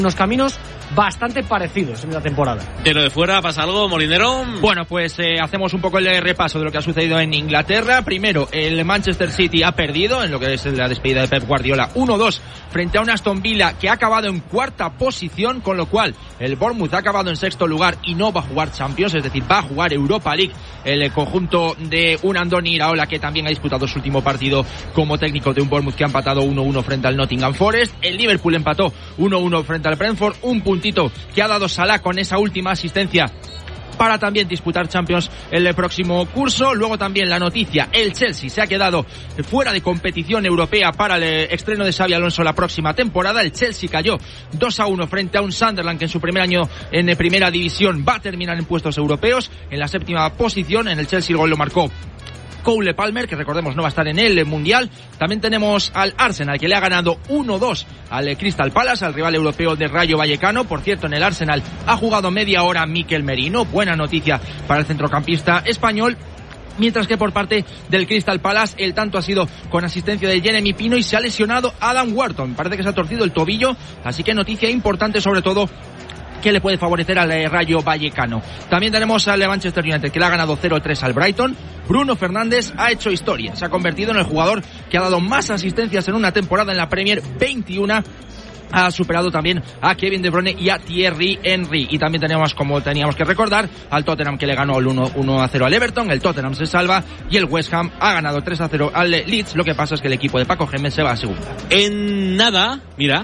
unos caminos bastante parecidos en la temporada. De lo de fuera, ¿pasa algo, Molinero? Bueno, pues hacemos un poco el repaso de lo que ha sucedido en Inglaterra. Primero, el Manchester City ha perdido en lo que es la despedida de Pep Guardiola 1-2 frente a un Aston Villa que ha acabado en cuarta posición, con lo cual el Bournemouth ha acabado en sexto lugar y no va a jugar Champions, es decir, va a jugar Europa League el conjunto de un Andoni Iraola, que también ha disputado su último partido como técnico de un Bournemouth que ha empatado 1-1 frente al Nottingham Forest. El Liverpool empató 1-1 frente al Brentford, un puntito que ha dado Salah con esa última asistencia para también disputar Champions el próximo curso. Luego también la noticia, el Chelsea se ha quedado fuera de competición europea para el estreno de Xabi Alonso la próxima temporada. El Chelsea cayó 2-1 frente a un Sunderland que en su primer año en primera división va a terminar en puestos europeos, en la séptima posición. En el Chelsea el gol lo marcó Cole Palmer, que recordemos no va a estar en el Mundial. También tenemos al Arsenal, que le ha ganado 1-2 al Crystal Palace, al rival europeo de Rayo Vallecano. Por cierto, en el Arsenal ha jugado media hora Mikel Merino, buena noticia para el centrocampista español. Mientras que por parte del Crystal Palace el tanto ha sido con asistencia de Jeremy Pino y se ha lesionado Adam Wharton. Parece que se ha torcido el tobillo, así que noticia importante sobre todo que le puede favorecer al Rayo Vallecano. También tenemos al Manchester United, que le ha ganado 0-3 al Brighton. Bruno Fernández ha hecho historia, se ha convertido en el jugador que ha dado más asistencias en una temporada en la Premier, 21. Ha superado también a Kevin De Bruyne y a Thierry Henry. Y también tenemos, como teníamos que recordar, al Tottenham, que le ganó el 1-0 al Everton. El Tottenham se salva y el West Ham ha ganado 3-0 al Leeds. Lo que pasa es que el equipo de Paco Gémez se va a segunda. En nada, mira,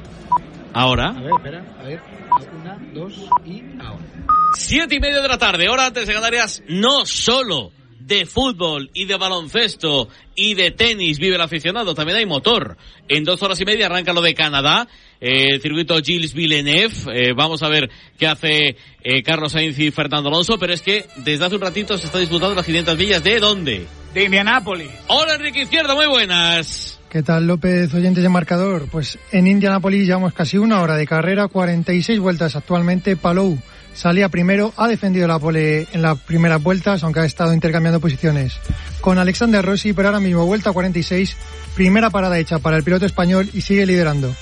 ahora. A ver, espera, a ver. 1, 2 y ahora. 7:30 de la tarde, hora antes de Canarias. No solo de fútbol y de baloncesto y de tenis vive el aficionado, también hay motor. En 2 horas y media arranca lo de Canadá, el circuito Gilles Villeneuve. Vamos a ver qué hace Carlos Sainz y Fernando Alonso, pero es que desde hace un ratito se está disputando las 500 millas. ¿De dónde? De Indianápolis. Hola, Enrique Izquierdo, muy buenas. ¿Qué tal, López, oyentes de Marcador? Pues en Indianápolis llevamos casi 1 hora de carrera, 46 vueltas actualmente. Palou salía primero, ha defendido la pole en las primeras vueltas, aunque ha estado intercambiando posiciones con Alexander Rossi, pero ahora mismo vuelta 46, primera parada hecha para el piloto español y sigue liderando.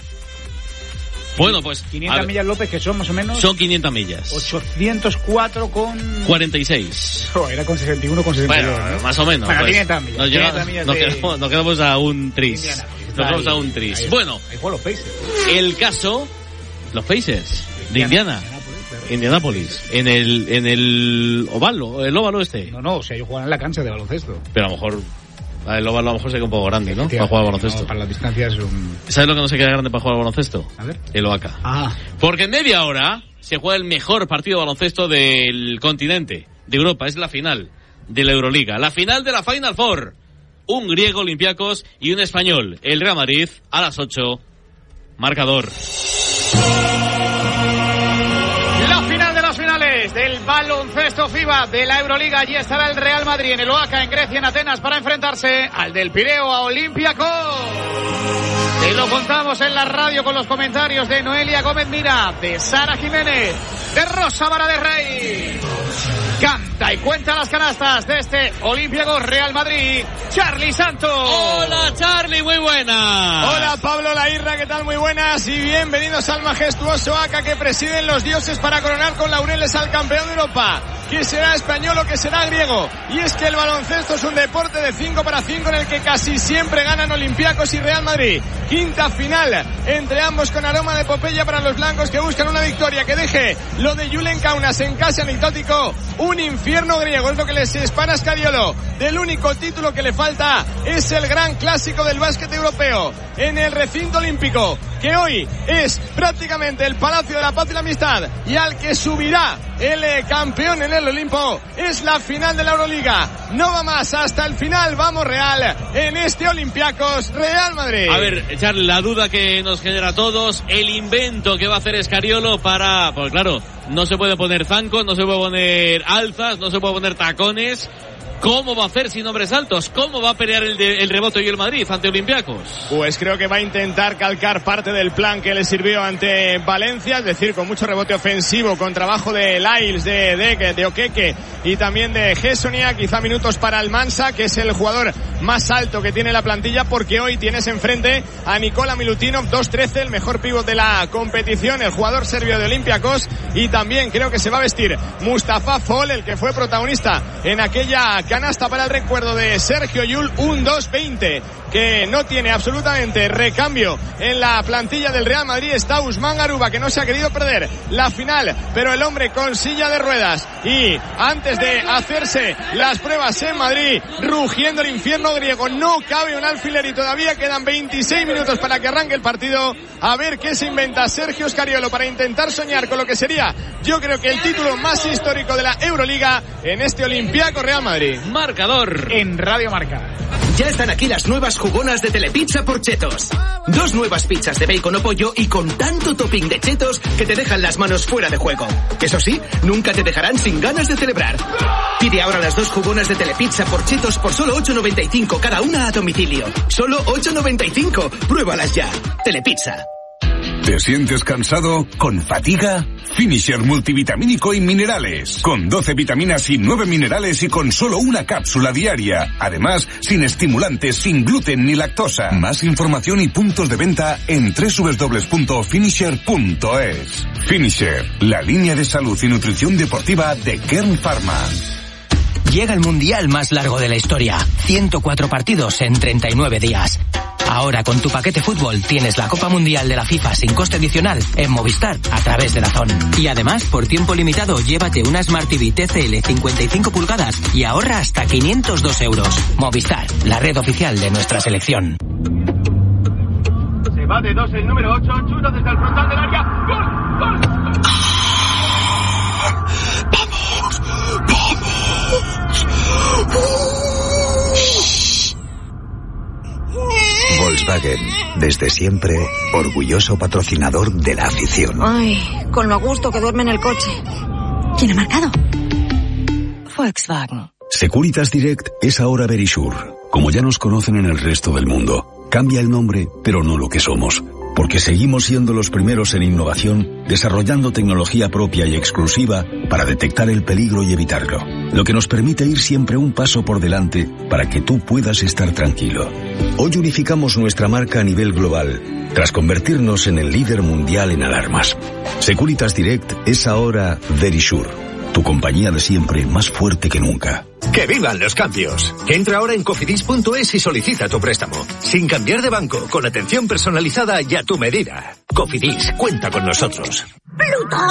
Bueno, pues 500 millas, López, que son más o menos... Son 500 millas. 804 con... 46. Oh, era con 61, con 62. Bueno, ¿no? Más o menos. Bueno, pues, 500 millas. Nos quedamos a un tris. Nos quedamos a un tris. Ahí, bueno, ahí juegan los Pacers. El caso... Los Pacers de Indiana. Indianápolis. En el óvalo, el óvalo este. No, o sea, ellos juegan en la cancha de baloncesto. Pero a lo mejor... El óvalo a lo mejor sería un poco grande, ¿no? Para jugar al baloncesto. No, para las distancias... ¿Sabes lo que no se queda grande para jugar al baloncesto? A ver. El Oaca. Ah. Porque en media hora se juega el mejor partido de baloncesto del continente, de Europa. Es la final de la Euroliga. La final de la Final Four. Un griego, Olympiacos, y un español, el Real Madrid, a las 8. Marcador. La final de las finales del baloncesto FIBA de la Euroliga. Allí estará el Real Madrid en el Oaca, en Grecia, en Atenas, para enfrentarse al del Pireo, a Olympiacos. Te lo contamos en la radio con los comentarios de Noelia Gómez Mira, de Sara Jiménez, de Rosa Vara de Rey. Canta y cuenta las canastas de este Olympiacos Real Madrid, Charly Santos. Hola, Charly, muy buena. Hola, Pablo Lairra, ¿qué tal? Muy buenas y bienvenidos al majestuoso Oaca que presiden los dioses para coronar con laureles al campeón de Europa. ¿Qué será español o qué será griego? Y es que el baloncesto es un deporte de 5 para 5 en el que casi siempre ganan Olympiacos y Real Madrid. Quinta final entre ambos con aroma de epopeya para los blancos que buscan una victoria que deje lo de Julen Kaunas en casi anecdótico. Un infierno griego es lo que les espera a Scariolo. Del único título que le falta es el gran clásico del básquet europeo en el recinto olímpico, que hoy es prácticamente el Palacio de la Paz y la Amistad, y al que subirá el campeón en el Olimpo. Es la final de la Euroliga. No va más, hasta el final vamos Real en este Olympiacos Real Madrid. A ver, Charly, la duda que nos genera a todos, el invento que va a hacer Scariolo para... Pues claro, no se puede poner zancos, no se puede poner alzas, no se puede poner tacones. ¿Cómo va a hacer sin hombres altos? ¿Cómo va a pelear el rebote y el Madrid ante Olympiacos? Pues creo que va a intentar calcar parte del plan que le sirvió ante Valencia, es decir, con mucho rebote ofensivo, con trabajo de Lyles, de Okeke y también de Gessonia, quizá minutos para Almansa, que es el jugador más alto que tiene la plantilla, porque hoy tienes enfrente a Nikola Milutinov, 2'13", el mejor pívot de la competición, el jugador serbio de Olympiacos, y también creo que se va a vestir Mustafa Fall, el que fue protagonista en aquella canasta para el recuerdo de Sergio Llull, un 2'20", que no tiene absolutamente recambio en la plantilla del Real Madrid. Está Usman Garuba, que no se ha querido perder la final, pero el hombre con silla de ruedas, y antes de hacerse las pruebas en Madrid, rugiendo el infierno griego, no cabe un alfiler y todavía quedan 26 minutos para que arranque el partido. A ver qué se inventa Sergio Scariolo para intentar soñar con lo que sería, yo creo que el título más histórico de la Euroliga en este Olympiacos Real Madrid. Marcador en Radio Marca. Ya están aquí las nuevas jugonas de Telepizza por Chetos. 2 nuevas pizzas de bacon o pollo y con tanto topping de chetos que te dejan las manos fuera de juego. Eso sí, nunca te dejarán sin ganas de celebrar. Pide ahora las 2 jugonas de Telepizza por Chetos por solo 8,95 cada una a domicilio. Solo 8,95. Pruébalas ya. Telepizza. ¿Te sientes cansado? ¿Con fatiga? Finisher multivitamínico y minerales. Con 12 vitaminas y 9 minerales y con solo una cápsula diaria. Además, sin estimulantes, sin gluten ni lactosa. Más información y puntos de venta en www.finisher.es. Finisher, la línea de salud y nutrición deportiva de Kern Pharma. Llega el mundial más largo de la historia. 104 partidos en 39 días. Ahora con tu paquete fútbol tienes la Copa Mundial de la FIFA sin coste adicional en Movistar a través de DAZN. Y además, por tiempo limitado, llévate una Smart TV TCL 55 pulgadas y ahorra hasta 502 euros. Movistar, la red oficial de nuestra selección. Se va de 2 el número 8, chuta desde el frontal del área. ¡Gol! ¡Gol! Volkswagen, desde siempre, orgulloso patrocinador de la afición. Ay, con lo a gusto que duerme en el coche. ¿Quién ha marcado? Volkswagen. Securitas Direct es ahora Verisure. Como ya nos conocen en el resto del mundo, cambia el nombre, pero no lo que somos. Porque seguimos siendo los primeros en innovación, desarrollando tecnología propia y exclusiva para detectar el peligro y evitarlo. Lo que nos permite ir siempre un paso por delante para que tú puedas estar tranquilo. Hoy unificamos nuestra marca a nivel global, tras convertirnos en el líder mundial en alarmas. Securitas Direct es ahora Verisure, tu compañía de siempre más fuerte que nunca. ¡Que vivan los cambios! Entra ahora en cofidis.es y solicita tu préstamo. Sin cambiar de banco, con atención personalizada y a tu medida. Cofidis, cuenta con nosotros. ¿Plutón?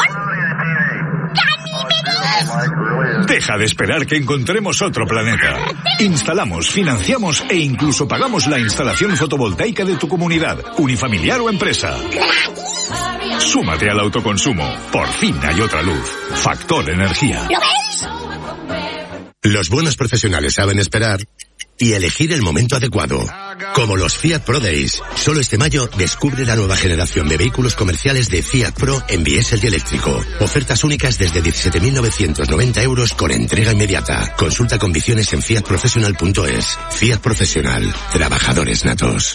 Deja de esperar que encontremos otro planeta. Instalamos, financiamos e incluso pagamos la instalación fotovoltaica de tu comunidad, unifamiliar o empresa. Súmate al autoconsumo. Por fin hay otra luz. Factor Energía. ¿Lo ves? Los buenos profesionales saben esperar y elegir el momento adecuado. Como los Fiat Pro Days. Solo este mayo descubre la nueva generación de vehículos comerciales de Fiat Pro en diésel y eléctrico. Ofertas únicas desde 17.990 euros con entrega inmediata. Consulta condiciones en fiatprofessional.es. Fiat Profesional. Trabajadores natos.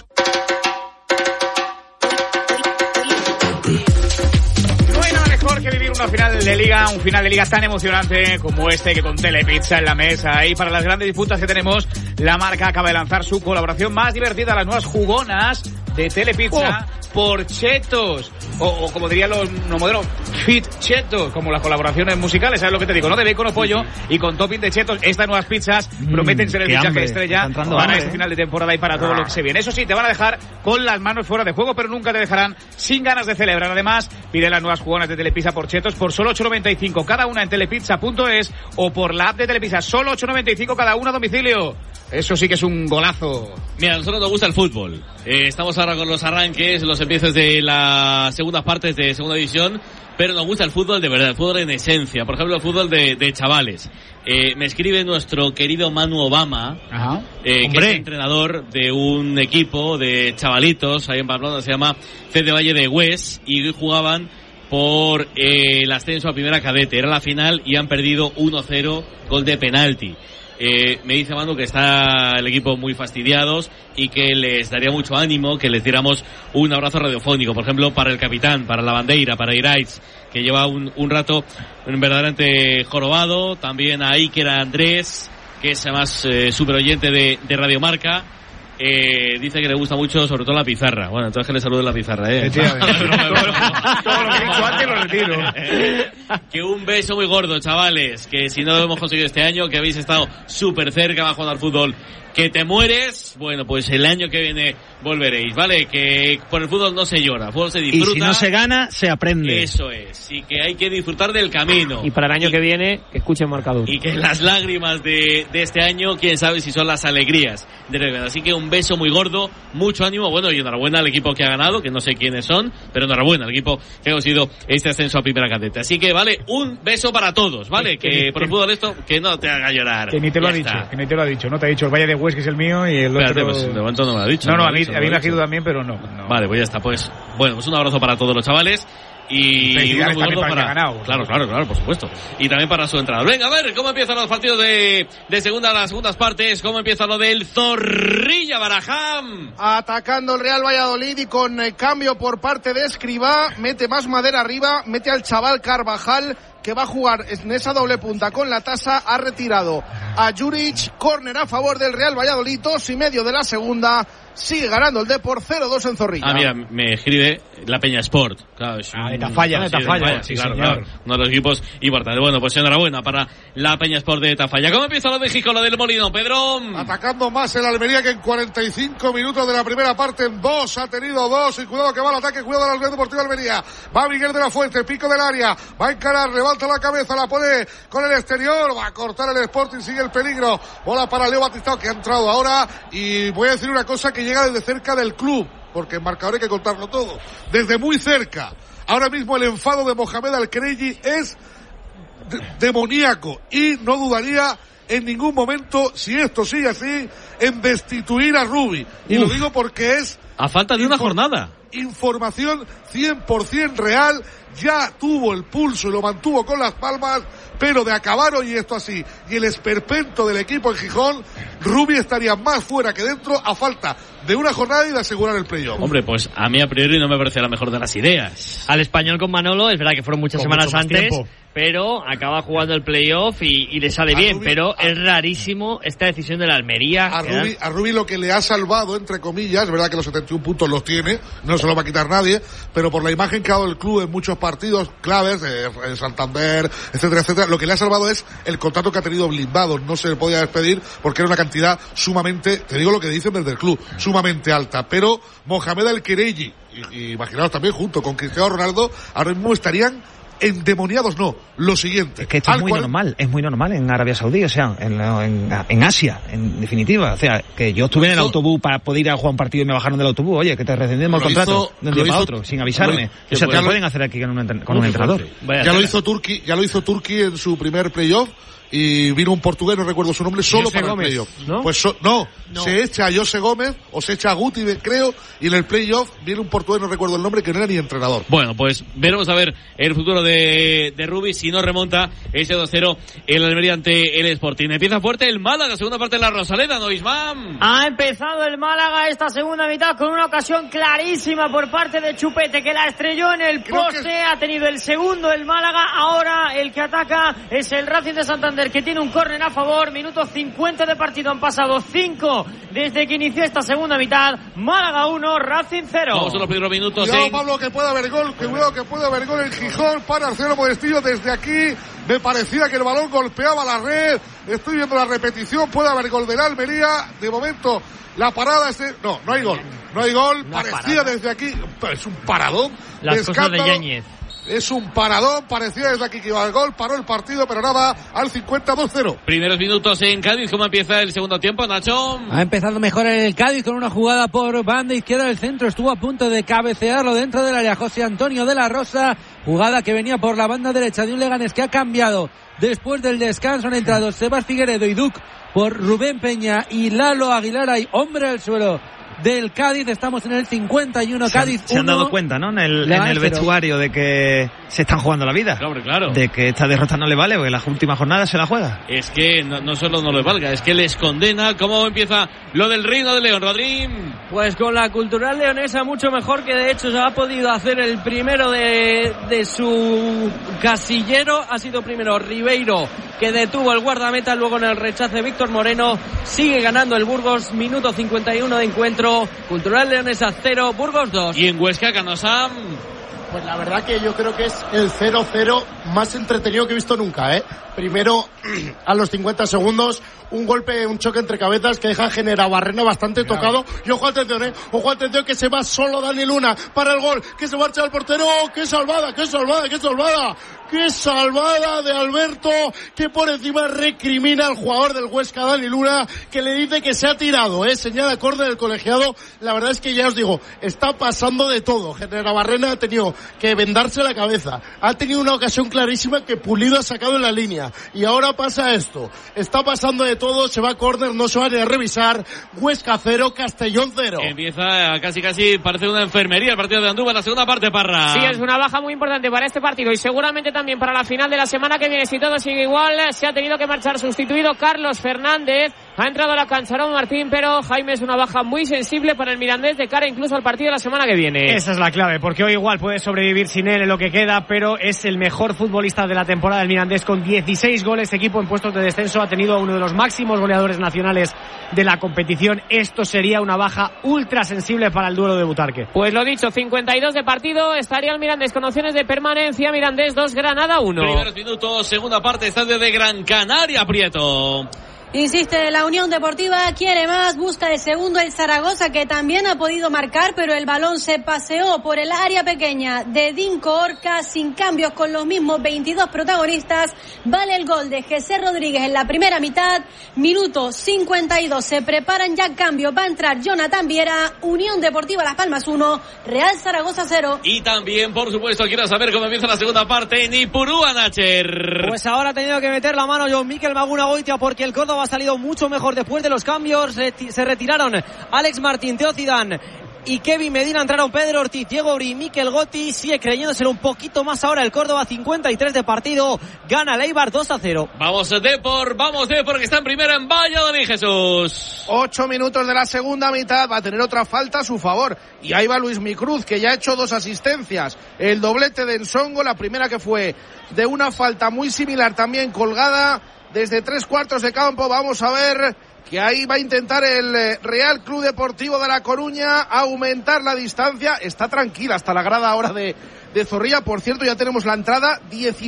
Que vivir una final de liga, un final de liga tan emocionante como este, que con Telepizza en la mesa y para las grandes disputas que tenemos, la marca acaba de lanzar su colaboración más divertida, las nuevas jugonas de Telepizza por Chetos, o como dirían los modernos, Fit Chetos, como las colaboraciones musicales, ¿sabes lo que te digo? ¿No? De bacon o pollo y con topping de Chetos. Estas nuevas pizzas prometen ser el fichaje estrella para este final de temporada y para todo lo que se viene. Eso sí, te van a dejar con las manos fuera de juego, pero nunca te dejarán sin ganas de celebrar. Además, pide las nuevas jugonas de Telepizza por Chetos por solo 8,95 cada una en telepizza.es o por la app de Telepizza. Solo 8,95 cada una a domicilio. Eso sí que es un golazo. Mira, a nosotros nos gusta el fútbol. Estamos ahora con los arranques, los empiezos de las segundas partes de segunda división, pero nos gusta el fútbol de verdad, el fútbol en esencia. Por ejemplo, el fútbol de chavales. Me escribe nuestro querido Manu Obama, que es entrenador de un equipo de chavalitos ahí en Pamplona, se llama CD Valle de Hues, y jugaban por el ascenso a primera cadete. Era la final y han perdido 1-0, gol de penalti. Me dice Manu que está el equipo muy fastidiados y que les daría mucho ánimo que les diéramos un abrazo radiofónico, por ejemplo, para el capitán, para la bandeira, para Iraiz, que lleva un rato verdaderamente jorobado, también a Iker Andrés, que es además súper oyente de Radio Marca. Dice que le gusta mucho, sobre todo la pizarra. Bueno, entonces que le salude la pizarra, Todo lo que he dicho antes lo retiro. Que un beso muy gordo, chavales. Que si no lo hemos conseguido este año, que habéis estado súper cerca, va a jugar al fútbol, que te mueres. Bueno, pues el año que viene volveréis, ¿vale? Que por el fútbol no se llora, el fútbol se disfruta. Y si no se gana, se aprende. Eso es. Y que hay que disfrutar del camino. Y para el año que viene, que escuchen marcador. Y que las lágrimas de este año, quién sabe si son las alegrías de Real. Así que un beso muy gordo, mucho ánimo. Bueno, y enhorabuena al equipo que ha ganado, que no sé quiénes son, pero enhorabuena al equipo que ha conseguido este ascenso a primera cadete. Así que, vale, un beso para todos, ¿vale? Que por el fútbol esto, que no te haga llorar. Que ni te lo ha dicho, que ni te lo ha dicho. No te ha dicho el Valle de Hues, que es el mío, y el Espérate, otro... pues de momento no me lo ha dicho. No, a mí me ha querido también, pero no. Vale, pues ya está. Pues bueno, pues un abrazo para todos los chavales. Y un también para el que ha ganado. Claro, por supuesto. Y también para su entrada. Venga, a ver, ¿cómo empiezan los partidos de segunda, las segundas partes? ¿Cómo empieza lo del Zorrilla Barajam? Atacando el Real Valladolid y con cambio por parte de Escribá, mete más madera arriba, mete al chaval Carvajal, que va a jugar en esa doble punta con la tasa. Ha retirado a Juric, córner a favor del Real Valladolid, 2:30 de la segunda. Sigue ganando el Depor 0-2 en Zorrilla. Mira, me escribe la Peña Sport. Claro, es de Tafalla. Sí, claro. Uno de los equipos importantes. Bueno, pues enhorabuena para la Peña Sport de Tafalla. ¿Cómo empieza lo de México, lo del Molino, Pedro? Atacando más el Almería, que en 45 minutos de la primera parte en 2 ha tenido 2. Y cuidado que va al ataque, cuidado de la Unión Deportiva Almería. Va Miguel de la Fuente, pico del área. Va a encarar, levanta la cabeza, la pone con el exterior. Va a cortar el Sporting, sigue el peligro. Bola para Leo Batistao, que ha entrado ahora. Y voy a decir una cosa que llega desde cerca del club, porque en marcador hay que contarlo todo. Desde muy cerca. Ahora mismo el enfado de Mohamed Al-Khelaifi es demoníaco, y no dudaría en ningún momento, si esto sigue así, en destituir a Rubi. Y lo digo porque es... A falta de una jornada. Información 100% real. Ya tuvo el pulso y lo mantuvo con las palmas, pero de acabar hoy esto así y el esperpento del equipo en Gijón, Rubi estaría más fuera que dentro, a falta de una jornada y de asegurar el playoff. Hombre, pues a mí a priori no me parece la mejor de las ideas. Al Español con Manolo, es verdad que fueron muchas semanas antes, pero acaba jugando el playoff y le sale bien, pero es rarísimo esta decisión de la Almería. A Rubi lo que le ha salvado, entre comillas, es verdad que los 71 puntos los tiene, no se los va a quitar nadie, pero por la imagen que ha dado el club en muchos partidos claves, Santander, etcétera, etcétera, lo que le ha salvado es el contrato que ha tenido blindado. No se le podía despedir porque era una cantidad sumamente, te digo lo que dicen desde el club, sumamente alta. Pero Mohamed Al-Khelaifi, y imaginaos también junto con Cristiano Ronaldo, ahora mismo estarían endemoniados. No, lo siguiente. Es que esto es muy normal en Arabia Saudí, o sea, en Asia, en definitiva. O sea, que yo estuve en el autobús para poder ir a jugar un partido y me bajaron del autobús. Oye, que te rescindimos el contrato de un día para otro, sin avisarme. O sea, te lo pueden hacer aquí con un entrenador. Ya lo hizo Turki en su primer playoff. Y vino un portugués, no recuerdo su nombre, solo José para Gómez, el playoff. ¿no? Pues no, se echa a José Gómez, o se echa a Guti, creo, y en el playoff viene un portugués, no recuerdo el nombre, que no era ni entrenador. Bueno, pues veremos a ver el futuro de Rubi, si no remonta ese 2-0 el Almería ante el Sporting. Empieza fuerte el Málaga, segunda parte de la Rosaleda, ¿no, Ismael? Ha empezado el Málaga esta segunda mitad con una ocasión clarísima por parte de Chupete, que la estrelló en el poste. Ha tenido el segundo el Málaga. Ahora el que ataca es el Racing de Santander, que tiene un córner a favor. Minuto 50 de partido, han pasado 5 desde que inició esta segunda mitad. Málaga 1, Racing 0. Vamos a los primeros minutos. Cuidado, Pablo, que puede haber gol, cuidado que puede haber gol en Gijón para Arcelo Modestillo. Desde aquí me parecía que el balón golpeaba la red. Estoy viendo la repetición, puede haber gol del Almería. De momento la parada es no hay gol. No hay gol, parecía desde aquí, es un paradón. Las cosas de Yáñez. Es un paradón, parecía desde aquí que iba al gol, paró el partido, pero ahora va al 52-0. Primeros minutos en Cádiz, ¿cómo empieza el segundo tiempo, Nacho? Ha empezado mejor en el Cádiz con una jugada por banda izquierda del centro, estuvo a punto de cabecearlo dentro del área José Antonio de la Rosa, jugada que venía por la banda derecha de un Leganés que ha cambiado después del descanso. Han entrado Sebas Figueredo y Duc por Rubén Peña y Lalo Aguilar. Hay hombre al suelo del Cádiz, estamos en el 51, Cádiz 1. Se han dado cuenta, ¿no? En el vestuario de que se están jugando la vida. Claro. De que esta derrota no le vale, porque las últimas jornadas se la juega. Es que no solo no les valga, es que les condena. ¿Cómo empieza lo del Reino de León, Rodrín? Pues con la Cultural Leonesa mucho mejor, que de hecho se ha podido hacer el primero de su casillero. Ha sido primero Ribeiro, que detuvo el guardameta, luego en el rechace Víctor Moreno. Sigue ganando el Burgos, minuto 51 de encuentro. Cultural Leonesa 0, Burgos 2. Y en Huesca, Canosa. Pues la verdad que yo creo que es el 0-0 más entretenido que he visto nunca, ¿eh? Primero, a los 50 segundos, un choque entre cabezas que deja a Generabarrena bastante tocado. Y ojo atención, que se va solo Dani Luna para el gol, que se marcha al portero. ¡Qué salvada! ¡Qué salvada de Alberto! Que por encima recrimina al jugador del Huesca, Dani Luna, que le dice que se ha tirado, señala córner del colegiado. La verdad es que ya os digo, está pasando de todo. Generabarrena ha tenido que vendarse la cabeza. Ha tenido una ocasión clarísima que Pulido ha sacado en la línea. Y ahora pasa esto. Está pasando de todo, se va a córner, no se va a ni a revisar. Huesca 0, Castellón 0. Empieza casi, parece una enfermería el partido de Andújar, la segunda parte, Parra. Sí, es una baja muy importante para este partido y seguramente también para la final de la semana que viene. Si todo sigue igual, se ha tenido que marchar sustituido Carlos Fernández. Ha entrado a la cancha Raúl Martín, pero Jaime, es una baja muy sensible para el Mirandés de cara incluso al partido de la semana que viene. Esa es la clave, porque hoy igual puede sobrevivir sin él en lo que queda, pero es el mejor futbolista de la temporada del Mirandés con 16 goles. Equipo en puestos de descenso, ha tenido uno de los máximos goleadores nacionales de la competición. Esto sería una baja ultra sensible para el duelo de Butarque. Pues lo dicho, 52 de partido, estaría el Mirandés con opciones de permanencia. Mirandés 2, Granada 1. Primeros minutos, segunda parte, estadio de Gran Canaria, Prieto. Insiste, la Unión Deportiva quiere más, busca el segundo el Zaragoza, que también ha podido marcar, pero el balón se paseó por el área pequeña de Dinko Orca, sin cambios, con los mismos 22 protagonistas. Vale el gol de José Rodríguez en la primera mitad, minuto 52, se preparan ya cambios, va a entrar Jonathan Viera. Unión Deportiva Las Palmas 1, Real Zaragoza 0. Y también, por supuesto, quiero saber cómo empieza la segunda parte en Ipurúa, Nacher. Pues ahora ha tenido que meter la mano John Mikel Maguna-Goitia, porque el Córdoba ha salido mucho mejor después de los cambios. Se retiraron Alex Martín, Teo Zidane y Kevin Medina, entraron Pedro Ortiz, Diego Uri, Mikel Gotti. Sigue creyéndoselo un poquito más ahora el Córdoba, 53 de partido, gana el Eibar 2-0. Vamos Depor, que está en primera en Valladolid, Jesús. 8 minutos de la segunda mitad, va a tener otra falta a su favor. Y ahí va Luis Micruz, que ya ha hecho 2 asistencias. El doblete de Ensongo, la primera que fue de una falta muy similar, también colgada desde 3 cuartos de campo. Vamos a ver que ahí va a intentar el Real Club Deportivo de La Coruña aumentar la distancia. Está tranquila hasta la grada ahora de Zorrilla. Por cierto, ya tenemos la entrada,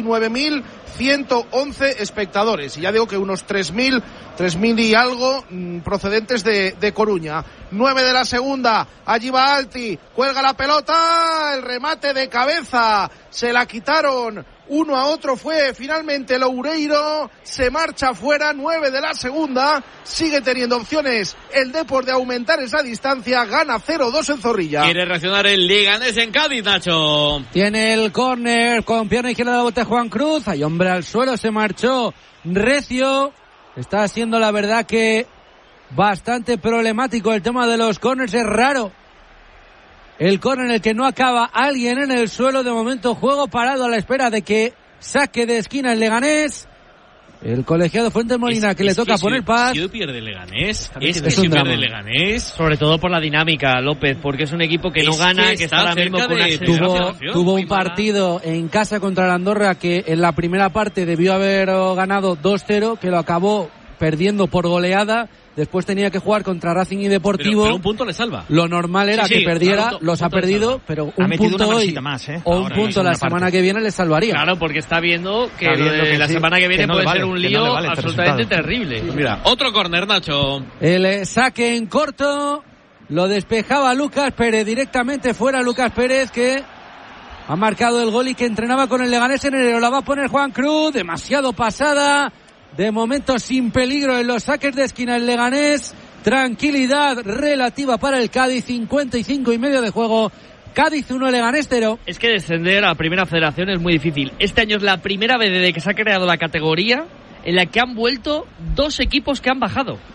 19.111 espectadores. Y ya digo que unos 3.000 y algo procedentes de Coruña. 9 de la segunda, allí va Alti, cuelga la pelota, el remate de cabeza, se la quitaron. Uno a otro fue finalmente Loureiro, se marcha fuera. 9 de la segunda, sigue teniendo opciones el Depor de aumentar esa distancia, gana 0-2 en Zorrilla. Quiere reaccionar el Leganés en Cádiz, Nacho. Tiene el córner con pierna izquierda de bote Juan Cruz, hay hombre al suelo, se marchó recio. Está siendo la verdad que bastante problemático el tema de los córners, es raro el córner en el que no acaba alguien en el suelo. De momento juego parado a la espera de que saque de esquina el Leganés. El colegiado Fuentes Molina, que le toca poner paz. Si pierde el Leganés, es un drama. Leganés. Sobre todo por la dinámica, López, porque es un equipo que no gana, que está ahora mismo con una tuvo un partido en casa contra el Andorra que en la primera parte debió haber ganado 2-0, que lo acabó perdiendo por goleada. Después tenía que jugar contra Racing y Deportivo. Pero un punto le salva. Lo normal era que perdiera, los ha perdido, pero un punto hoy o un punto la semana que viene le salvaría. Claro, porque está viendo que la semana que viene puede ser un lío absolutamente terrible. Mira, otro córner, Nacho. El saque en corto, lo despejaba Lucas Pérez, directamente fuera Lucas Pérez, que ha marcado el gol y que entrenaba con el Leganés en enero. La va a poner Juan Cruz, demasiado pasada. De momento sin peligro en los saques de esquina el Leganés. Tranquilidad relativa para el Cádiz, 55 y medio de juego. Cádiz 1, Leganés 0. Es que descender a Primera Federación es muy difícil. Este año es la primera vez desde que se ha creado la categoría en la que han vuelto 2 equipos que han bajado.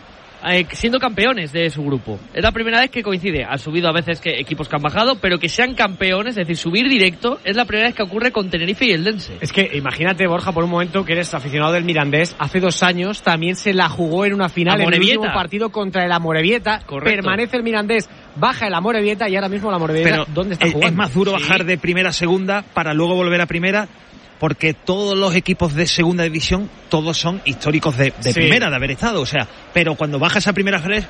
siendo campeones de su grupo. Es la primera vez que coincide. Han subido a veces equipos que han bajado, pero que sean campeones, es decir, subir directo, es la primera vez que ocurre con Tenerife y Eldense. Es que imagínate, Borja, por un momento que eres aficionado del Mirandés. Hace 2 años también se la jugó en una final en el último partido contra el Amorebieta. Correcto. Permanece el Mirandés, baja el Amorebieta y ahora mismo el Amorebieta, ¿dónde está jugando? Es más duro bajar de primera a segunda para luego volver a primera, porque todos los equipos de segunda división, todos son históricos de primera, de haber estado, o sea, pero cuando bajas a primera vez...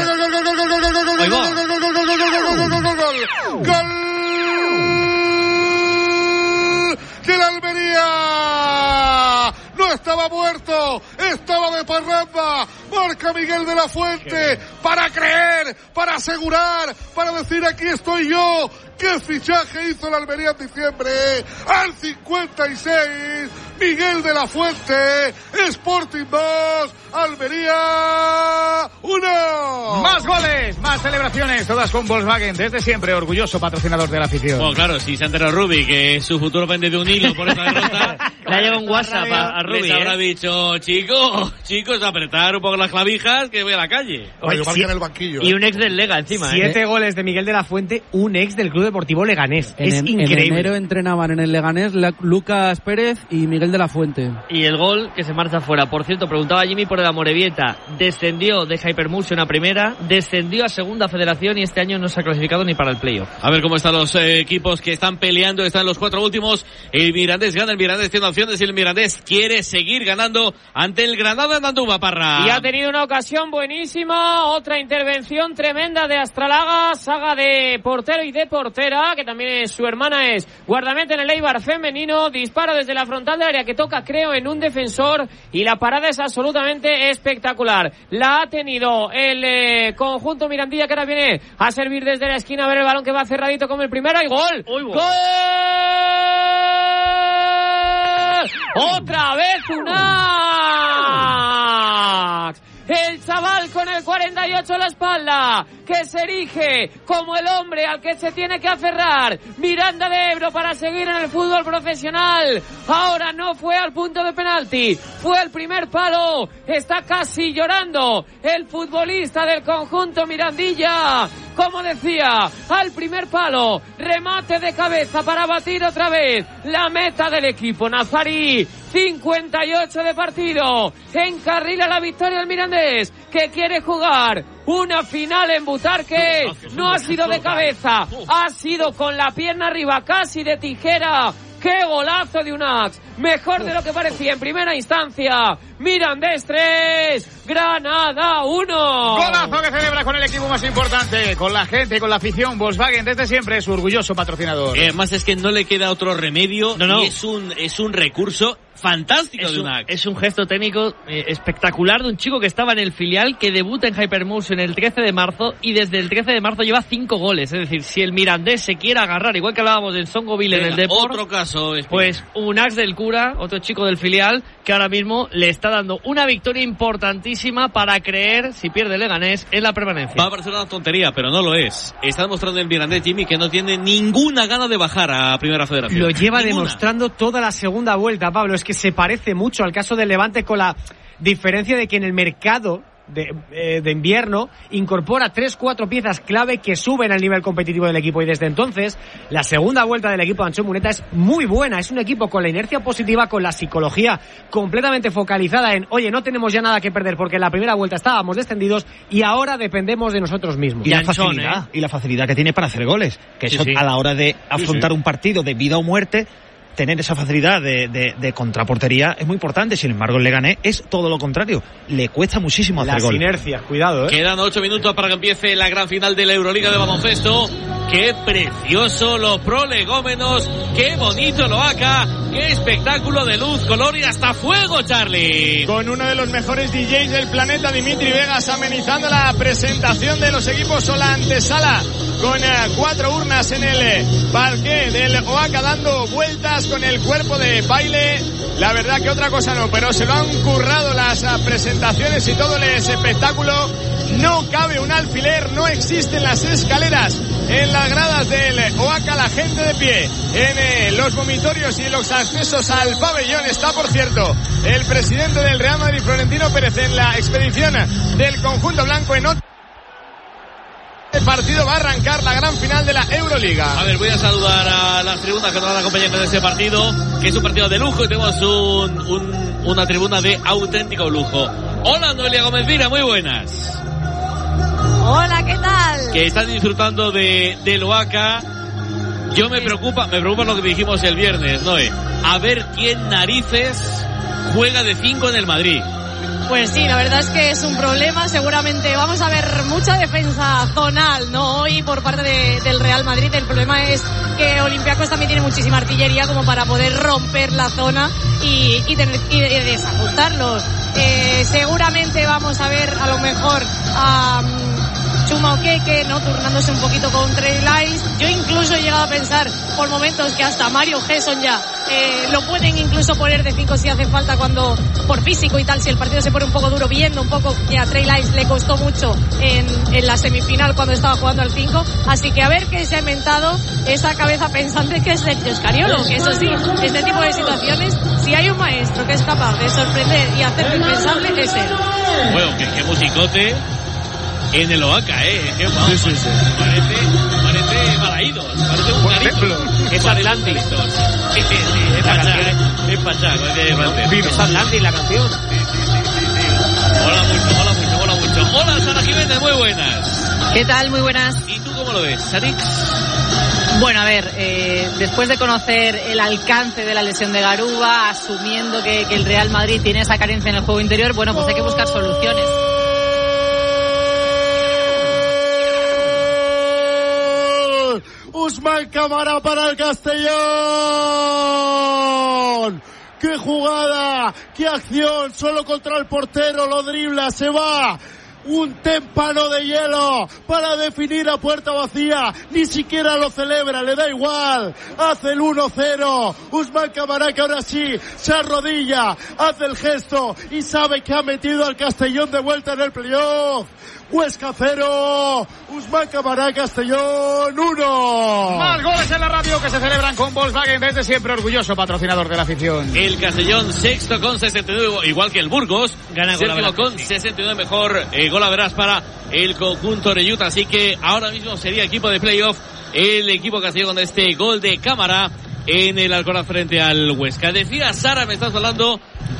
¡De la Almería! ¡No estaba muerto! ¡Estaba de parranda! ¡Marca Miguel de la Fuente! ¡Para creer! ¡Para asegurar! ¡Para decir aquí estoy yo! ¡Qué fichaje hizo la Almería en diciembre! ¡Al 56! Miguel de la Fuente, Sporting 2, Almería 1. Más goles, más celebraciones, todas con Volkswagen, desde siempre orgulloso patrocinador de la afición. Bueno, claro, si se ha enterado Rubi que su futuro pende de un hilo por esta derrota, le ha llevado un WhatsApp a Rubi. Les habrá dicho, chicos, apretar un poco las clavijas que voy a la calle. Oye, en el banquillo. Y un ex del Lega encima. 7 goles de Miguel de la Fuente, un ex del Club Deportivo Leganés. Es increíble. En enero entrenaban en el Leganés Lucas Pérez y Miguel de la Fuente. Y el gol que se marcha fuera. Por cierto, preguntaba Jimmy por el Amorebieta. Descendió de Hypermotion a primera, descendió a segunda federación y este año no se ha clasificado ni para el playoff. A ver cómo están los equipos que están peleando. Están los 4 últimos. El Mirandés gana, el Mirandés tiene opciones y el Mirandés quiere seguir ganando ante el Granada en Andúba, Parra. Y ha tenido una ocasión buenísima. Otra intervención tremenda de Astralaga, saga de portero y de portera, que también su hermana es guardameta en el Eibar femenino. Disparo desde la frontal del área que toca, creo, en un defensor, y la parada es absolutamente espectacular. La ha tenido el conjunto Mirandilla, que ahora viene a servir desde la esquina, a ver el balón que va cerradito como el primero, y ¡gol! ¡Gol! ¡Otra vez Unax! El chaval con el 48 a la espalda, que se erige como el hombre al que se tiene que aferrar Miranda de Ebro para seguir en el fútbol profesional. Ahora no fue al punto de penalti, fue el primer palo. Está casi llorando el futbolista del conjunto Mirandilla. Como decía, al primer palo, remate de cabeza para batir otra vez la meta del equipo nazarí. 58 de partido, encarrila la victoria del Mirandés, que quiere jugar una final en Butarque. No ha sido de cabeza, ha sido con la pierna arriba, casi de tijera. ¡Qué golazo de Unax! Mejor de lo que parecía en primera instancia. Mirandés 3, Granada 1. Golazo que celebra con el equipo más importante, con la gente, con la afición. Volkswagen desde siempre es su orgulloso patrocinador. Además es que no le queda otro remedio. Y es un recurso fantástico de Unax. Es un gesto técnico espectacular de un chico que estaba en el filial, que debuta en Hypermotion el 13 de marzo y desde el 13 de marzo lleva 5 goles. Es decir, si el Mirandés se quiere agarrar, igual que hablábamos del Songoville en el Depor, otro caso, pues Unax del Cura, otro chico del filial, que ahora mismo le está dando una victoria importantísima para creer, si pierde Leganés, en la permanencia. Va a parecer una tontería, pero no lo es. Está demostrando el Mirandés, Jimmy, que no tiene ninguna gana de bajar a Primera Federación. Lo lleva demostrando toda la segunda vuelta, Pablo. Es que se parece mucho al caso del Levante, con la diferencia de que en el mercado de invierno incorpora 3-4 piezas clave que suben al nivel competitivo del equipo, y desde entonces la segunda vuelta del equipo de Ancho Muneta es muy buena. Es un equipo con la inercia positiva, con la psicología completamente focalizada en, oye, no tenemos ya nada que perder porque en la primera vuelta estábamos descendidos y ahora dependemos de nosotros mismos. Y la facilidad que tiene para hacer goles, que eso a la hora de afrontar un partido de vida o muerte, tener esa facilidad de contraportería es muy importante. Sin embargo, el Leganés es todo lo contrario. Le cuesta muchísimo hacer gol. Las inercias, cuidado, Quedan 8 minutos para que empiece la gran final de la Euroliga de baloncesto. ¡Qué precioso los prolegómenos! ¡Qué bonito lo Oaxaca! ¡Qué espectáculo de luz, color y hasta fuego, Charlie! Con uno de los mejores DJs del planeta, Dimitri Vegas, amenizando la presentación de los equipos o la antesala, con 4 urnas en el parqué del Oaxaca, dando vueltas con el cuerpo de baile. La verdad que otra cosa no, pero se lo han currado las presentaciones y todo el espectáculo. No cabe un alfiler, no existen las escaleras en las gradas del Oaca, la gente de pie en los vomitorios y en los accesos al pabellón. Está, por cierto, el presidente del Real Madrid, Florentino Pérez, en la expedición del conjunto blanco. En otro partido va a arrancar la gran final de la Euroliga. A ver, voy a saludar a las tribunas que nos van a acompañar en este partido, que es un partido de lujo y tenemos una tribuna de auténtico lujo. Hola, Noelia Gómez Vira, muy buenas. Hola, ¿qué tal? Que están disfrutando del Oaca. Yo me preocupa lo que dijimos el viernes, Noé. A ver quién narices juega de 5 en el Madrid. Pues sí, la verdad es que es un problema. Seguramente vamos a ver mucha defensa zonal, ¿no? Hoy por parte del Real Madrid. El problema es que Olympiacos también tiene muchísima artillería como para poder romper la zona y desajustarlos. Seguramente vamos a ver a lo mejor a Chuma Okeke, ¿no? Turnándose un poquito con Trey Lyles. Yo incluso he llegado a pensar por momentos que hasta Mario Gesson ya lo pueden incluso poner de 5 si hace falta, cuando por físico y tal, si el partido se pone un poco duro, viendo un poco que a Trey Lyles le costó mucho en la semifinal cuando estaba jugando al 5. Así que a ver qué se ha inventado esa cabeza pensante que es Sergio Scariolo, que eso sí, este tipo de situaciones, si hay un maestro que es capaz de sorprender y hacer lo impensable, es él. Bueno, qué musicote en el Oaca, qué vamos, sí. Parece Balaídos, parece un carito. Es Atlantis. Es Pachá. Es Atlantis la canción. Sí. Hola mucho. Hola, Sara Jiménez, muy buenas. ¿Qué tal? Muy buenas. ¿Y tú cómo lo ves, Sarix? Bueno, a ver, después de conocer el alcance de la lesión de Garuba, asumiendo que el Real Madrid tiene esa carencia en el juego interior, bueno, pues hay que buscar soluciones. Usman Camara para el Castellón. ¡Qué jugada! ¡Qué acción! Solo contra el portero, lo dribla, se va. Un témpano de hielo para definir a puerta vacía. Ni siquiera lo celebra, le da igual. Hace el 1-0. Usman Camara, que ahora sí se arrodilla, hace el gesto y sabe que ha metido al Castellón de vuelta en el playoff. Huesca 0, Usman Camara, Castellón 1. Más goles en la radio que se celebran con Volkswagen, desde siempre orgulloso patrocinador de la afición. El Castellón sexto con 69, igual que el Burgos. Gana séptimo con 69, mejor gol a verás para el conjunto de Utah. Así que ahora mismo sería equipo de playoff el equipo Castellón con este gol de Cámara en el Alcoraz frente al Huesca. Decía Sara, me estás hablando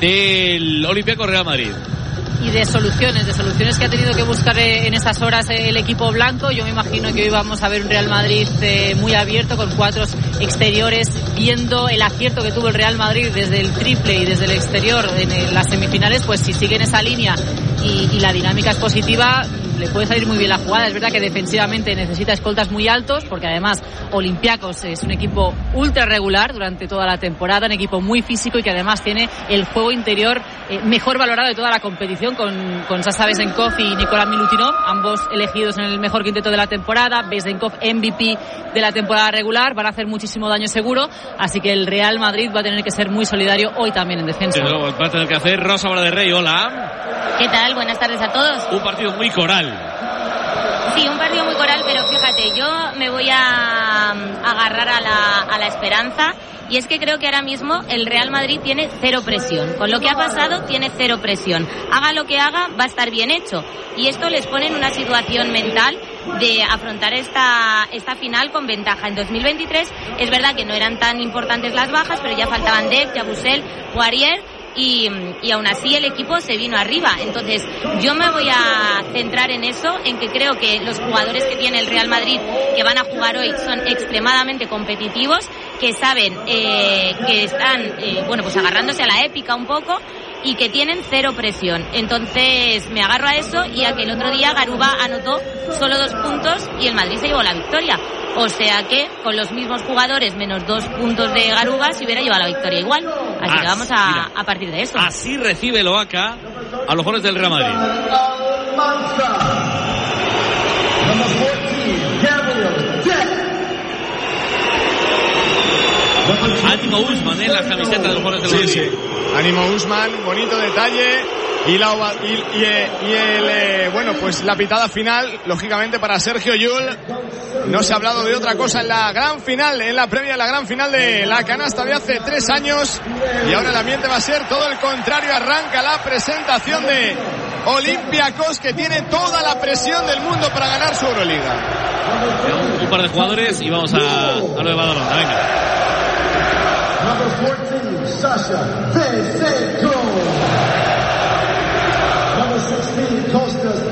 del Olympiacos Real Madrid. Y de soluciones que ha tenido que buscar en esas horas el equipo blanco. Yo me imagino que hoy vamos a ver un Real Madrid muy abierto, con 4 exteriores, viendo el acierto que tuvo el Real Madrid desde el triple y desde el exterior en las semifinales. Pues si sigue en esa línea y la dinámica es positiva, le puede salir muy bien la jugada. Es verdad que defensivamente necesita escoltas muy altos, porque además Olympiacos es un equipo ultra regular durante toda la temporada, un equipo muy físico y que además tiene el juego interior mejor valorado de toda la competición, con Sasha Vezenkov y Nikola Milutinov, ambos elegidos en el mejor quinteto de la temporada. Vezenkov MVP de la temporada regular. Van a hacer muchísimo daño seguro, así que el Real Madrid va a tener que ser muy solidario hoy también en defensa. Sí, luego va a tener que hacer Rosa Bola de Rey. Hola. ¿Qué tal? Buenas tardes a todos. Un partido muy coral. Sí, un partido muy coral, pero fíjate, yo me voy a agarrar a la esperanza. Y es que creo que ahora mismo el Real Madrid tiene 0 presión. Con lo que ha pasado, tiene 0 presión. Haga lo que haga, va a estar bien hecho. Y esto les pone en una situación mental de afrontar esta final con ventaja. En 2023 es verdad que no eran tan importantes las bajas, pero ya faltaban Deck, Yabusel, Poirier. Y aún así el equipo se vino arriba. Entonces yo me voy a centrar en eso, en que creo que los jugadores que tiene el Real Madrid, que van a jugar hoy, son extremadamente competitivos, que saben que están pues agarrándose a la épica un poco, y que tienen 0 presión. Entonces me agarro a eso, y a que el otro día Garuba anotó solo 2 puntos y el Madrid se llevó la victoria. O sea que con los mismos jugadores menos 2 puntos de Garuba se hubiera llevado la victoria igual. Así que vamos a partir de eso. Así recibe el Oaca a los goles del Real Madrid. Ánimo Usman en la camiseta de los goles del Madrid. Sí. Ánimo Usman, bonito detalle. Y pues la pitada final, lógicamente, para Sergio Llull. no se ha hablado de otra cosa en la gran final, en la previa de la gran final de la canasta de hace 3 años. Y ahora el ambiente va a ser todo el contrario. Arranca la presentación de Olympiacos, que tiene toda la presión del mundo para ganar su Euroliga. Un par de jugadores y vamos a lo de Badalona. Venga. Number 14, Sasha Vezenkov. Number 16, Kostas.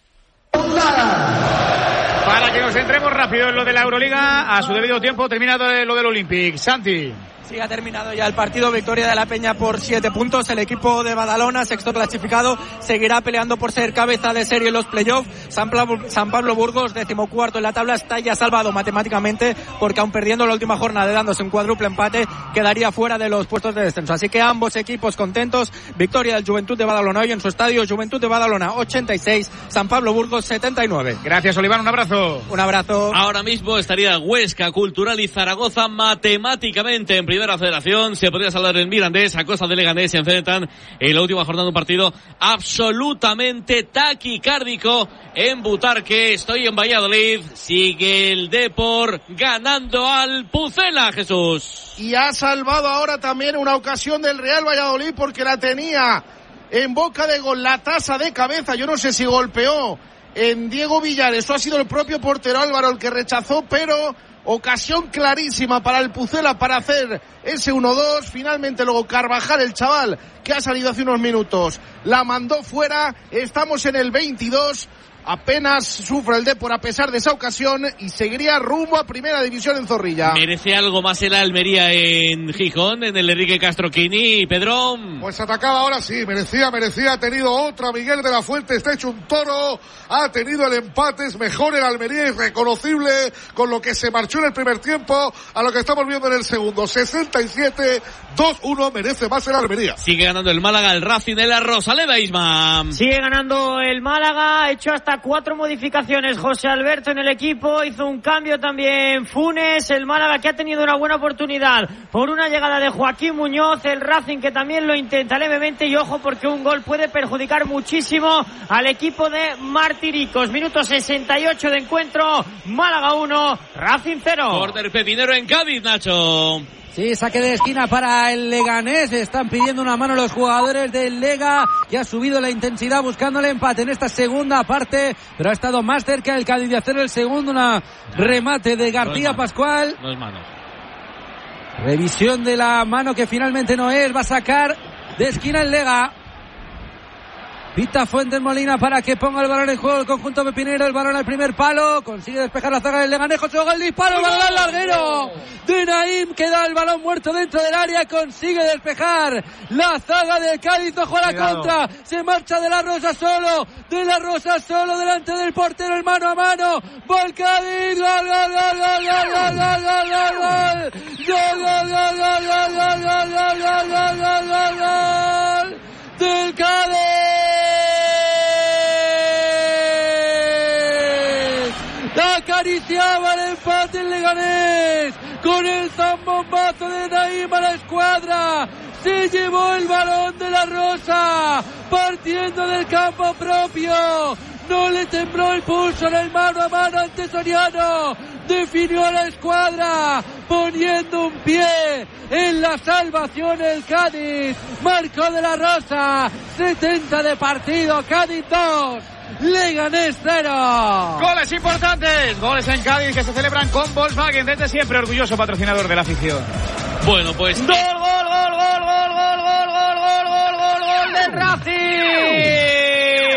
Para que nos entremos rápido en lo de la Euroliga, a su debido tiempo terminado lo del Olympic. Santi. Sí, ha terminado ya el partido, victoria de la Peña por 7 puntos. El equipo de Badalona, sexto clasificado, seguirá peleando por ser cabeza de serie en los playoffs. San Pablo Burgos, 14º en la tabla, está ya salvado matemáticamente, porque aun perdiendo la última jornada, dándose un cuádruple empate, quedaría fuera de los puestos de descenso. Así que ambos equipos contentos. Victoria del Juventud de Badalona hoy en su estadio. Juventud de Badalona 86, San Pablo Burgos 79. Gracias, Oliván, un abrazo. Un abrazo. Ahora mismo estaría Huesca, Cultural y Zaragoza matemáticamente en Primera Federación. Se podría salvar el Mirandés, a costa de Leganés. Se enfrentan en la última jornada un partido absolutamente taquicárdico en Butarque. Estoy en Valladolid. Sigue el Depor ganando al Pucela, Jesús. Y ha salvado ahora también una ocasión del Real Valladolid, porque la tenía en boca de gol, la tasa de cabeza. Yo no sé si golpeó en Diego Villar. Eso ha sido el propio portero Álvaro el que rechazó, pero ocasión clarísima para el Pucela para hacer ese 1-2. Finalmente luego Carvajal, el chaval que ha salido hace unos minutos, la mandó fuera. Estamos en el 22. Apenas sufre el Depor a pesar de esa ocasión y seguiría rumbo a Primera División en Zorrilla. ¿Merece algo más el Almería en Gijón, en el Enrique Castroquini, Pedro? Pues atacaba ahora sí, merecía, ha tenido otra. Miguel de la Fuente está hecho un toro, ha tenido el empate, es mejor el Almería, irreconocible con lo que se marchó en el primer tiempo a lo que estamos viendo en el segundo. 67-2-1, merece más el Almería. Sigue ganando el Málaga, el Racing de la Rosaleda, Isma. Sigue ganando el Málaga, ha hecho hasta 4 modificaciones José Alberto en el equipo, hizo un cambio también Funes. El Málaga, que ha tenido una buena oportunidad por una llegada de Joaquín Muñoz. El Racing, que también lo intenta levemente, y ojo porque un gol puede perjudicar muchísimo al equipo de Martiricos. Minuto 68 de encuentro, Málaga 1, Racing 0. Córner pepinero en Cádiz, Nacho. Sí, saque de esquina para el Leganés. Están pidiendo una mano los jugadores del Lega, que ha subido la intensidad buscando el empate en esta segunda parte, pero ha estado más cerca el Cádiz de hacer el segundo. Una remate de García Pascual. No es mano. Revisión de la mano, que finalmente no es. Va a sacar de esquina el Lega. Pita Fuentes Molina para que ponga el balón en juego el conjunto pepinero. El balón al primer palo, consigue despejar la zaga del Leganejo. Se el disparo, el balón al larguero de Naim, que da el balón muerto dentro del área. Consigue despejar la zaga de Cádiz. Ojo a la contra, se marcha De la Rosa solo delante del portero, el mano a mano. Gol Cádiz, gol del Cádiz. Acariciaba el empate el Leganés con el zambombazo de Naim a la escuadra. Se llevó el balón De la Rosa partiendo del campo propio. No le tembló el pulso en el mano a mano ante Soriano. Definió a la escuadra poniendo un pie en la salvación el Cádiz. Marcó De la Rosa. 70 de partido, Cádiz 2, Leganés 0. Goles importantes, goles en Cádiz que se celebran con Volkswagen, desde siempre orgulloso patrocinador de la afición. Bueno, pues gol del Racing.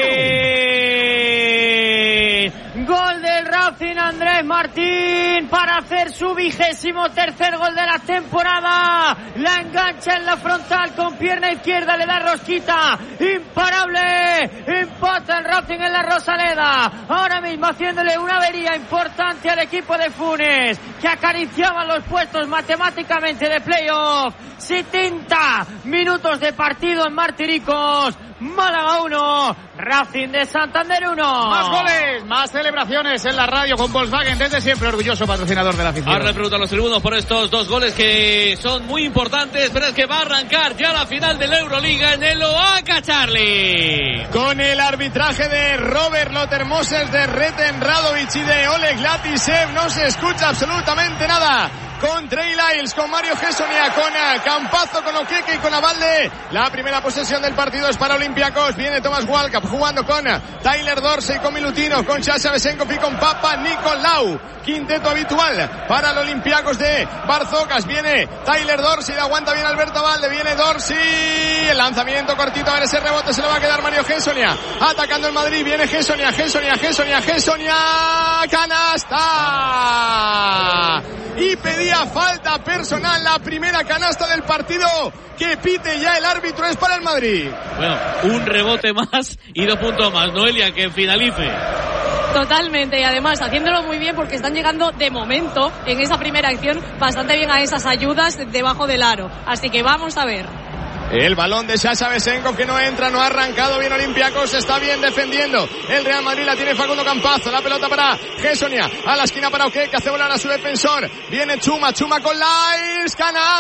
Gol del Racing, Andrés Martín, para hacer su 23º gol de la temporada. La engancha en la frontal con pierna izquierda, le da rosquita, imparable. Empata el Racing en la Rosaleda, ahora mismo haciéndole una avería importante al equipo de Funes, que acariciaba los puestos matemáticamente de playoff. 70 minutos de partido en Martiricos. Málaga 1, Racing de Santander 1. Más goles, más celebraciones en la radio con Volkswagen, desde siempre orgulloso patrocinador de la afición. Ahora le preguntan los tribunos por estos 2 goles que son muy importantes, pero es que va a arrancar ya la final de la Euroliga en el Oaca, Charlie. Con el arbitraje de Robert Lotermoses, de Reten Radovic y de Oleg Latisev, no se escucha absolutamente nada. Con Trey Lyles, con Mario Gessonia, con Campazzo, con Okeke y con Abalde. La primera posesión del partido es para Olympiacos. Viene Thomas Walkup jugando con Tyler Dorsey, con Milutinov, con Sasha Vesenkov y con Papa Nicolau. Quinteto habitual para el Olympiacos de Barzocas. Viene Tyler Dorsey, le aguanta bien Alberto Abalde. Viene Dorsey, el lanzamiento cortito, a ver ese rebote, se le va a quedar Mario Gessonia. Atacando el Madrid, viene Gessonia, canasta. Y pedía falta personal, la primera canasta del partido que pite ya el árbitro es para el Madrid. Bueno, un rebote más y 2 puntos más. Noelia, que finalice. Totalmente, y además haciéndolo muy bien porque están llegando de momento en esa primera acción bastante bien a esas ayudas debajo del aro. Así que vamos a ver. El balón de Sasha Vesenkov que no entra, no ha arrancado bien Olympiacos, está bien defendiendo. El Real Madrid la tiene Facundo Campazzo, la pelota para Gessonia, a la esquina para Okeke, que hace volar a su defensor. Viene Chuma con Lyles,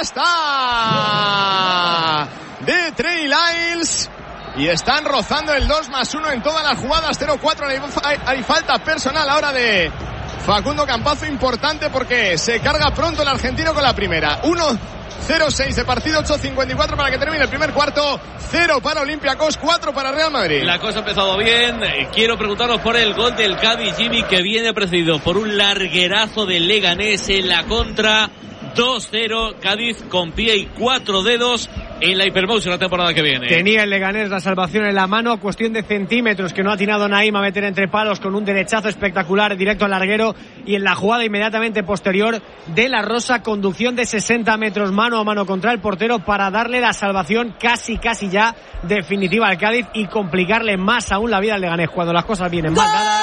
canasta de Trey Lyles. Y están rozando el 2+1 en todas las jugadas, 0-4, hay falta personal ahora de Facundo Campazzo, importante porque se carga pronto el argentino con la primera. 0-6 de partido, 8:54 para que termine el primer cuarto, 0 para Olympiacos, 4 para Real Madrid. La cosa ha empezado bien. Quiero preguntaros por el gol del Cádiz, Jimmy, que viene precedido por un larguerazo del Leganés en la contra. 2-0, Cádiz con pie y 4 dedos en la Hypermotion la temporada que viene. Tenía el Leganés la salvación en la mano, a cuestión de centímetros que no ha atinado Naim a meter entre palos con un derechazo espectacular directo al larguero, y en la jugada inmediatamente posterior de la Rosa, conducción de 60 metros mano a mano contra el portero para darle la salvación casi ya definitiva al Cádiz y complicarle más aún la vida al Leganés cuando las cosas vienen mal dadas.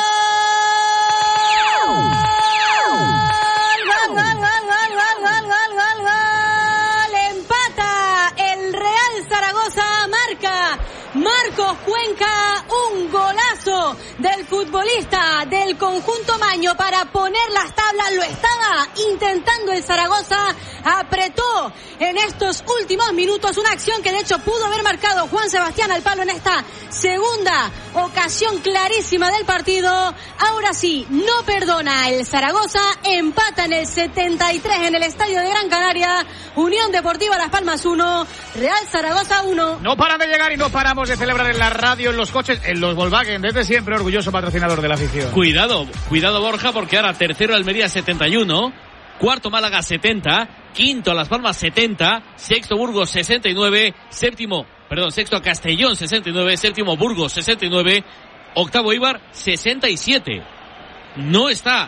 Marcos Cuenca, un golazo del futbolista del conjunto maño para poner las tablas. Lo estaba intentando el Zaragoza, apretó en estos últimos minutos, una acción que de hecho pudo haber marcado Juan Sebastián al palo en esta segunda ocasión clarísima del partido. Ahora sí, no perdona el Zaragoza, empata en el 73 en el estadio de Gran Canaria. Unión Deportiva Las Palmas 1, Real Zaragoza 1. No paran de llegar y no paramos de celebrar en la radio, en los coches, en los Volkswagen, desde siempre orgulloso patrocinador de la afición. Cuidado Borja, porque ahora tercero Almería 71, cuarto Málaga 70, quinto Las Palmas 70, sexto Burgos 69, sexto Castellón 69, séptimo Burgos 69, octavo Eibar 67. No está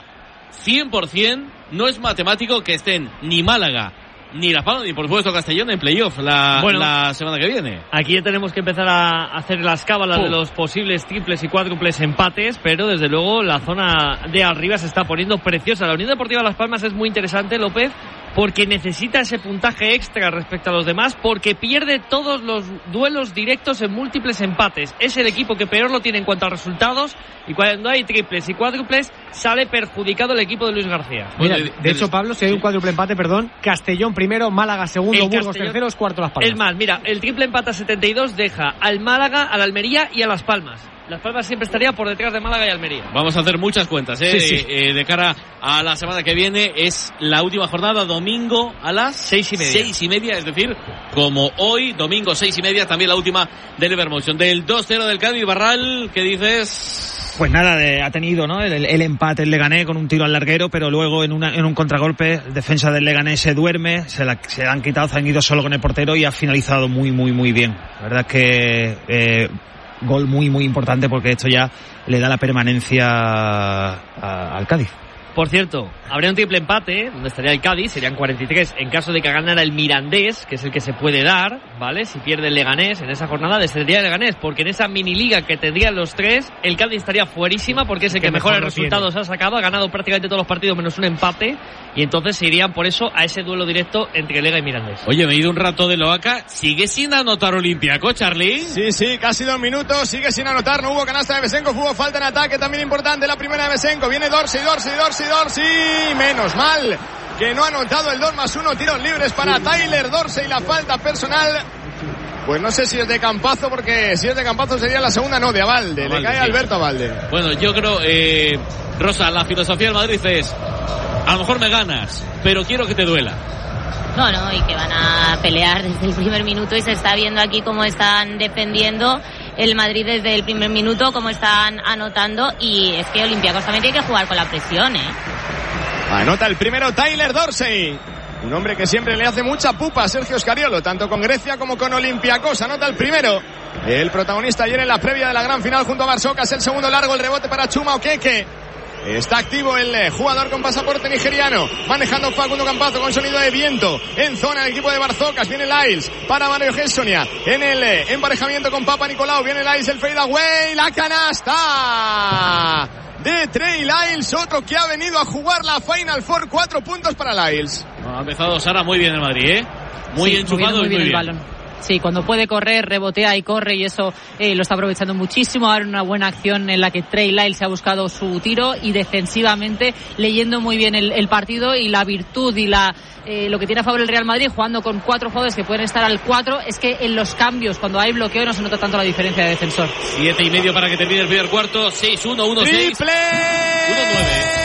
100%, no es matemático que estén ni Málaga ni Las Palmas, ni por supuesto Castellón en playoff la semana que viene. Aquí ya tenemos que empezar a hacer las cábalas de los posibles triples y cuádruples empates, pero desde luego la zona de arriba se está poniendo preciosa. La Unión Deportiva Las Palmas es muy interesante, López, porque necesita ese puntaje extra respecto a los demás, porque pierde todos los duelos directos en múltiples empates. Es el equipo que peor lo tiene en cuanto a resultados, y cuando hay triples y cuádruples sale perjudicado el equipo de Luis García. Mira, de hecho, Pablo, si hay un cuádruple empate, Castellón primero, Málaga segundo, Burgos terceros, cuarto Las Palmas. Es más, mira, el triple empate a 72 deja al Málaga, al Almería y a Las Palmas. Las Palmas siempre estaría por detrás de Málaga y Almería. Vamos a hacer muchas cuentas, de cara a la semana que viene. Es la última jornada, domingo a las 6:30. Es decir, como hoy, domingo 6:30, también la última del Evermotion. Del 2-0 del Cádiz, Barral, ¿qué dices? Pues nada, ha tenido, ¿no? El empate el Leganés con un tiro al larguero, pero luego en un contragolpe, defensa del Leganés se duerme, se la han quitado, se han ido solo con el portero y ha finalizado muy bien. La verdad es que gol muy importante, porque esto ya le da la permanencia al Cádiz. Por cierto, habría un triple empate, donde estaría el Cádiz, serían 43, en caso de que ganara el Mirandés, que es el que se puede dar, ¿vale? Si pierde el Leganés en esa jornada, descendería el Leganés, porque en esa mini liga que tendrían los tres, el Cádiz estaría fuerísima, porque es el que mejores resultados ha sacado, ha ganado prácticamente todos los partidos menos un empate, y entonces se irían por eso a ese duelo directo entre Lega y Mirandés. Oye, me he ido un rato de Loaca, ¿sigue sin anotar Olympiacos, Charlie? Sí, casi 2 minutos, sigue sin anotar, no hubo canasta de Vesenkov, hubo falta en ataque también importante, la primera de Vesenkov, viene Dorsey, Dorsey. Menos mal que no ha anotado el 2+1. Tiros libres para Tyler Dorsey. La falta personal, pues no sé si es de Campazo, porque si es de Campazo sería la segunda, no, de Abalde. Le cae a Alberto Abalde. Bueno, yo creo, Rosa, la filosofía del Madrid es: a lo mejor me ganas, pero quiero que te duela. No, y que van a pelear desde el primer minuto, y se está viendo aquí cómo están defendiendo el Madrid desde el primer minuto, cómo están anotando, y es que Olympiacos también tiene que jugar con la presión, Anota el primero Tyler Dorsey, un hombre que siempre le hace mucha pupa a Sergio Scariolo, tanto con Grecia como con Olympiacos. Anota el primero, el protagonista ayer en la previa de la gran final junto a Barsocas. El segundo largo, el rebote para Chuma Okeke. Está activo el jugador con pasaporte nigeriano, manejando Facundo Campazo con sonido de viento. En zona el equipo de Barzocas, viene Lyles para Mario Gessonia. En el emparejamiento con Papa Nicolau, viene Lyles, el fade away, la canasta de Trey Lyles, otro que ha venido a jugar la Final Four. 4 puntos para Lyles. Ha empezado Sara muy bien el Madrid, muy enchufado y muy bien el balón. Sí, cuando puede correr, rebotea y corre, y eso lo está aprovechando muchísimo. Ahora una buena acción en la que Trey Lyles se ha buscado su tiro, y defensivamente leyendo muy bien el partido, y la virtud y lo que tiene a favor el Real Madrid, jugando con 4 jugadores que pueden estar al 4, es que en los cambios, cuando hay bloqueo, no se nota tanto la diferencia de defensor. 7:30 para que termine el primer cuarto. 6-1, 1-6. ¡Triple! 1-9.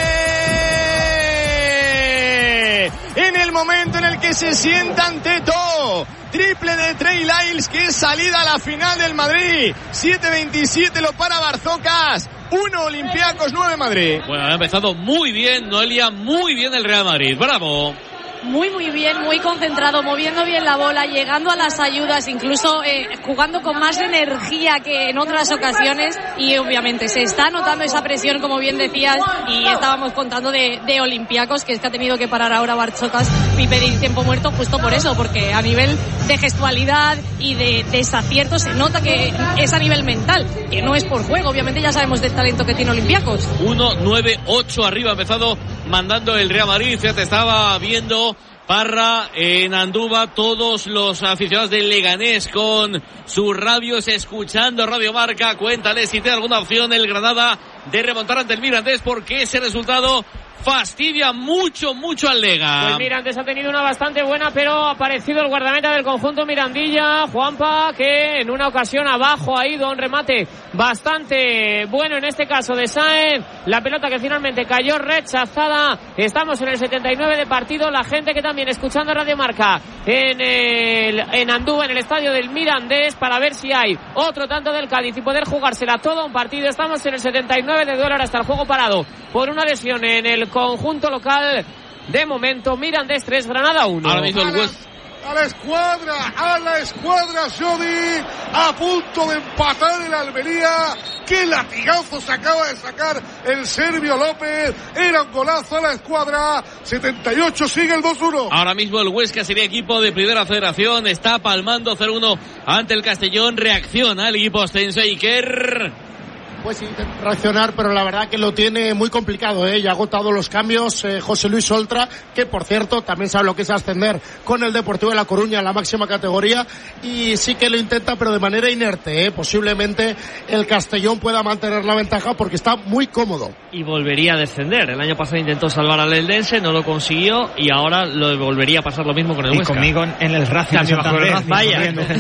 En el momento en el que se sientan Teto, triple de Trey Lyles, que es salida a la final del Madrid. 7:27 lo para Barzocas, 1 Olympiacos, 9 Madrid. Bueno, ha empezado muy bien, Noelia, muy bien el Real Madrid, bravo. Muy bien, muy concentrado, moviendo bien la bola, llegando a las ayudas, incluso jugando con más energía que en otras ocasiones, y obviamente se está notando esa presión, como bien decías, y estábamos contando de Olympiacos, que es que ha tenido que parar ahora Barzocas y pedir tiempo muerto justo por eso, porque a nivel de gestualidad y de desacierto se nota que es a nivel mental, que no es por juego. Obviamente ya sabemos del talento que tiene Olympiacos. 1-9-8 arriba, ha empezado mandando el Real Madrid. Ya te estaba viendo Parra en Andúba, todos los aficionados del Leganés con sus radios, escuchando Radio Marca. Cuéntale si tiene alguna opción el Granada de remontar ante el Mirandés, porque ese resultado fastidia mucho al Lega. Pues Mirandés ha tenido una bastante buena, pero ha aparecido el guardameta del conjunto Mirandilla, Juanpa, que en una ocasión abajo ha ido un remate bastante bueno, en este caso de Sáenz. La pelota que finalmente cayó rechazada. Estamos en el 79 de partido. La gente que también escuchando Radio Marca en Andúba, en el estadio del Mirandés, para ver si hay otro tanto del Cádiz y poder jugársela todo un partido. Estamos en el 79 de dólar hasta el juego parado por una lesión en el conjunto local. De momento, Mirandés 3, Granada 1. Ahora mismo el West. A la escuadra, Jody, a punto de empatar el Almería. Qué latigazo se acaba de sacar el serbio López. Era un golazo a la escuadra. 78, sigue el 2-1. Ahora mismo el Huesca sería equipo de primera federación, está palmando 0-1 ante el Castellón. Reacciona el equipo ascenso. Iker. Pues intenta reaccionar, pero la verdad que lo tiene muy complicado, Ya ha agotado los cambios José Luis Oltra, que por cierto también sabe lo que es ascender con el Deportivo de La Coruña en la máxima categoría, y sí que lo intenta, pero de manera inerte, Posiblemente el Castellón pueda mantener la ventaja porque está muy cómodo. Y volvería a descender. El año pasado intentó salvar al Eldense, no lo consiguió, y ahora lo volvería a pasar lo mismo con el Huesca. Y conmigo en el Racing. Vaya.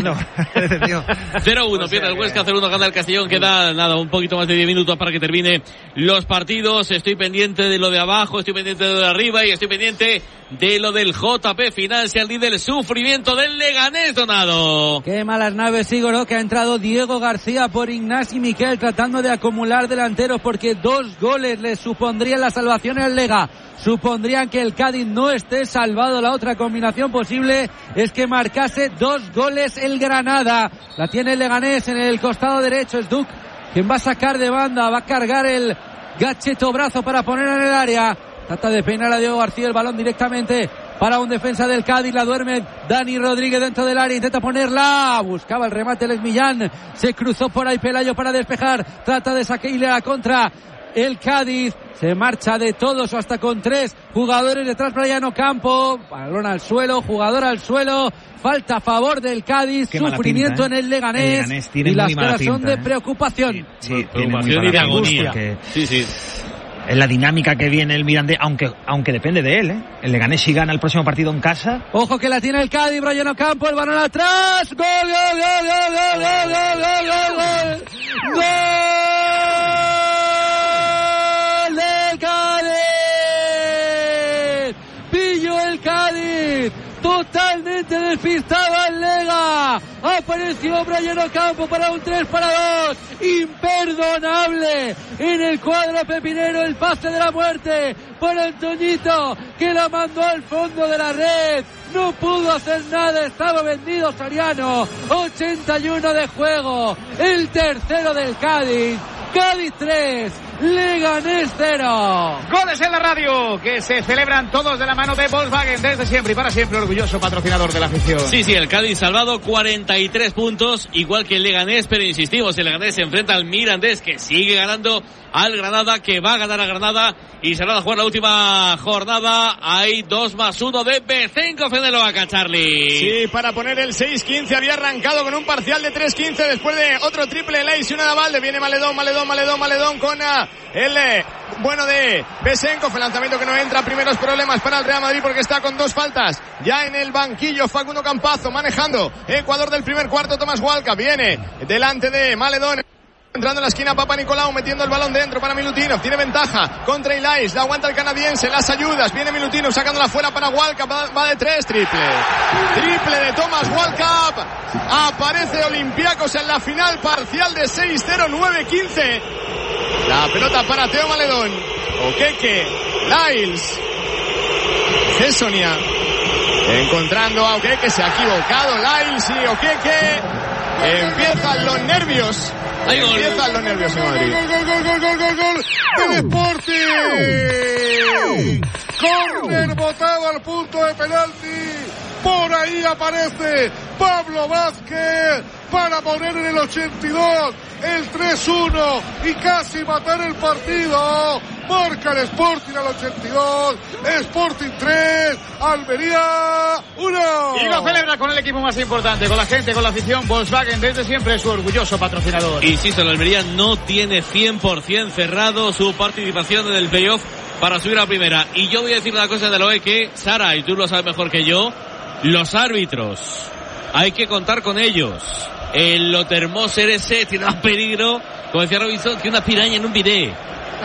0-1 pierde el Huesca, 0-1 gana el Castellón. Queda nada, un poquito más de 10 minutos para que termine los partidos. Estoy pendiente de lo de abajo, estoy pendiente de lo de arriba, y estoy pendiente de lo del JP Financial y del sufrimiento del Leganés, Donado. Qué malas naves, Igor, que ha entrado Diego García por Ignasi Miquel, tratando de acumular delanteros, porque 2 goles le supondrían la salvación al Lega. Supondrían que el Cádiz no esté salvado. La otra combinación posible es que marcase 2 goles el Granada. La tiene el Leganés en el costado derecho. Es Duc quien va a sacar de banda, va a cargar el gacheto brazo para poner en el área. Trata de peinar a Diego García, el balón directamente para un defensa del Cádiz. La duerme Dani Rodríguez dentro del área, intenta ponerla, buscaba el remate Les Millán, se cruzó por ahí Pelayo para despejar, trata de sacarle a la contra el Cádiz. Se marcha de todos hasta con 3 jugadores detrás para Llano Campo. Balón al suelo, jugador al suelo. Falta a favor del Cádiz. Qué sufrimiento pinta, en el Leganés. Tiene y las muy mala caras son pinta, de preocupación. Sí, preocupación y de agonía. Angustia. Sí. en la dinámica que viene el Mirandés, aunque depende de él, ¿eh? El Leganés si gana el próximo partido en casa. Ojo que la tiene el Cádiz, Brian Ocampo, el balón atrás. ¡Gol, gol, gol, gol, gol, gol, gol, gol, gol! ¡Gol del Cádiz! ¡Pillo el Cádiz! Totalmente despistado al Lega. Apareció Brian Ocampo para un 3-2. Imperdonable en el cuadro pepinero. El pase de la muerte para Antoñito, que la mandó al fondo de la red. No pudo hacer nada, estaba vendido Soriano. 81 de juego. El tercero del Cádiz. Cádiz 3, Leganés 0. Goles en la radio, que se celebran todos de la mano de Volkswagen, desde siempre y para siempre orgulloso patrocinador de la afición. Sí, el Cádiz salvado 43 puntos, igual que el Leganés, pero insistimos, el Leganés se enfrenta al Mirandés, que sigue ganando al Granada, que va a ganar a Granada y se va a jugar la última jornada. Hay 2+1 de Bezenkov en el Oaca, Charlie. Sí, para poner el 6-15 había arrancado con un parcial de 3-15 después de otro triple Leis y una de Valde. Viene Maledón con el bueno de Bezenkov. El lanzamiento que no entra. Primeros problemas para el Real Madrid porque está con 2 faltas. Ya en el banquillo Facundo Campazo manejando Ecuador del primer cuarto. Tomás Walca viene delante de Maledón. Entrando en la esquina Papa Nicolau, metiendo el balón dentro para Milutinov, tiene ventaja contra Ilais, la aguanta el canadiense, las ayudas, viene Milutinov sacándola fuera para Walcap, va de 3, triple de Thomas Walcap, aparece Olympiacos en la final parcial de 6-0, 9-15, la pelota para Teo Maledón, Okeke, Lyles, Cesonia, encontrando a Okeke, se ha equivocado Lyles y Okeke, empiezan los nervios. Empiezan los nervios en Madrid. Gol del Sporting. Córner botado al punto de penalti. Por ahí aparece Pablo Vázquez para poner en el 82 el 3-1 y casi matar el partido. Marca el Sporting al 82. Sporting 3, Almería 1. Y lo celebra con el equipo más importante, con la gente, con la afición. Volkswagen, desde siempre su orgulloso patrocinador. Insisto, el Almería no tiene 100% cerrado su participación en el playoff para subir a primera. Y yo voy a decir una cosa de lo que, Sara, y tú lo sabes mejor que yo, los árbitros, hay que contar con ellos. El Lotermoser ese tiene un peligro, como decía Robinson, que una piraña en un bidet.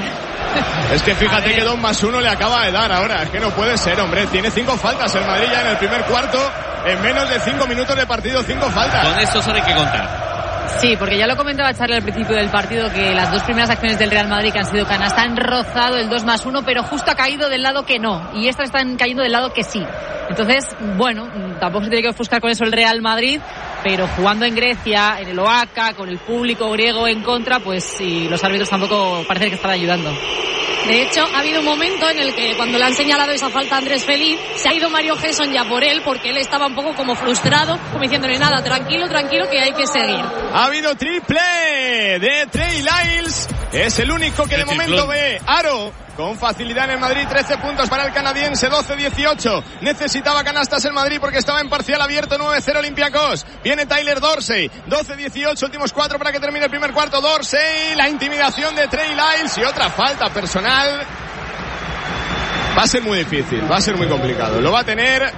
Es que fíjate que 2+1 le acaba de dar ahora. Es que no puede ser, hombre. Tiene 5 faltas el Madrid ya en el primer cuarto. En menos de 5 minutos de partido, 5 faltas. Con eso solo hay que contar. Sí, porque ya lo comentaba Charlie al principio del partido, que las 2 primeras acciones del Real Madrid que han sido canasta han rozado el 2+1, pero justo ha caído del lado que no. Y estas están cayendo del lado que sí. Entonces, bueno, tampoco se tiene que ofuscar con eso el Real Madrid, pero jugando en Grecia, en el Oaca, con el público griego en contra, pues sí, los árbitros tampoco parece que están ayudando. De hecho, ha habido un momento en el que cuando le han señalado esa falta a Andrés Feliz, se ha ido Mario Gesson ya por él, porque él estaba un poco como frustrado, como diciéndole nada, tranquilo, que hay que seguir. Ha habido triple de Trey Lyles, es el único que de momento ve Aro con facilidad en el Madrid. 13 puntos para el canadiense, 12-18. Necesitaba canastas el Madrid porque estaba en parcial abierto. 9-0 Olympiacos. Viene Tyler Dorsey, 12-18, últimos 4 para que termine el primer cuarto. Dorsey, la intimidación de Trey Lyles y otra falta personal. Va a ser muy difícil, va a ser muy complicado. Lo va a tener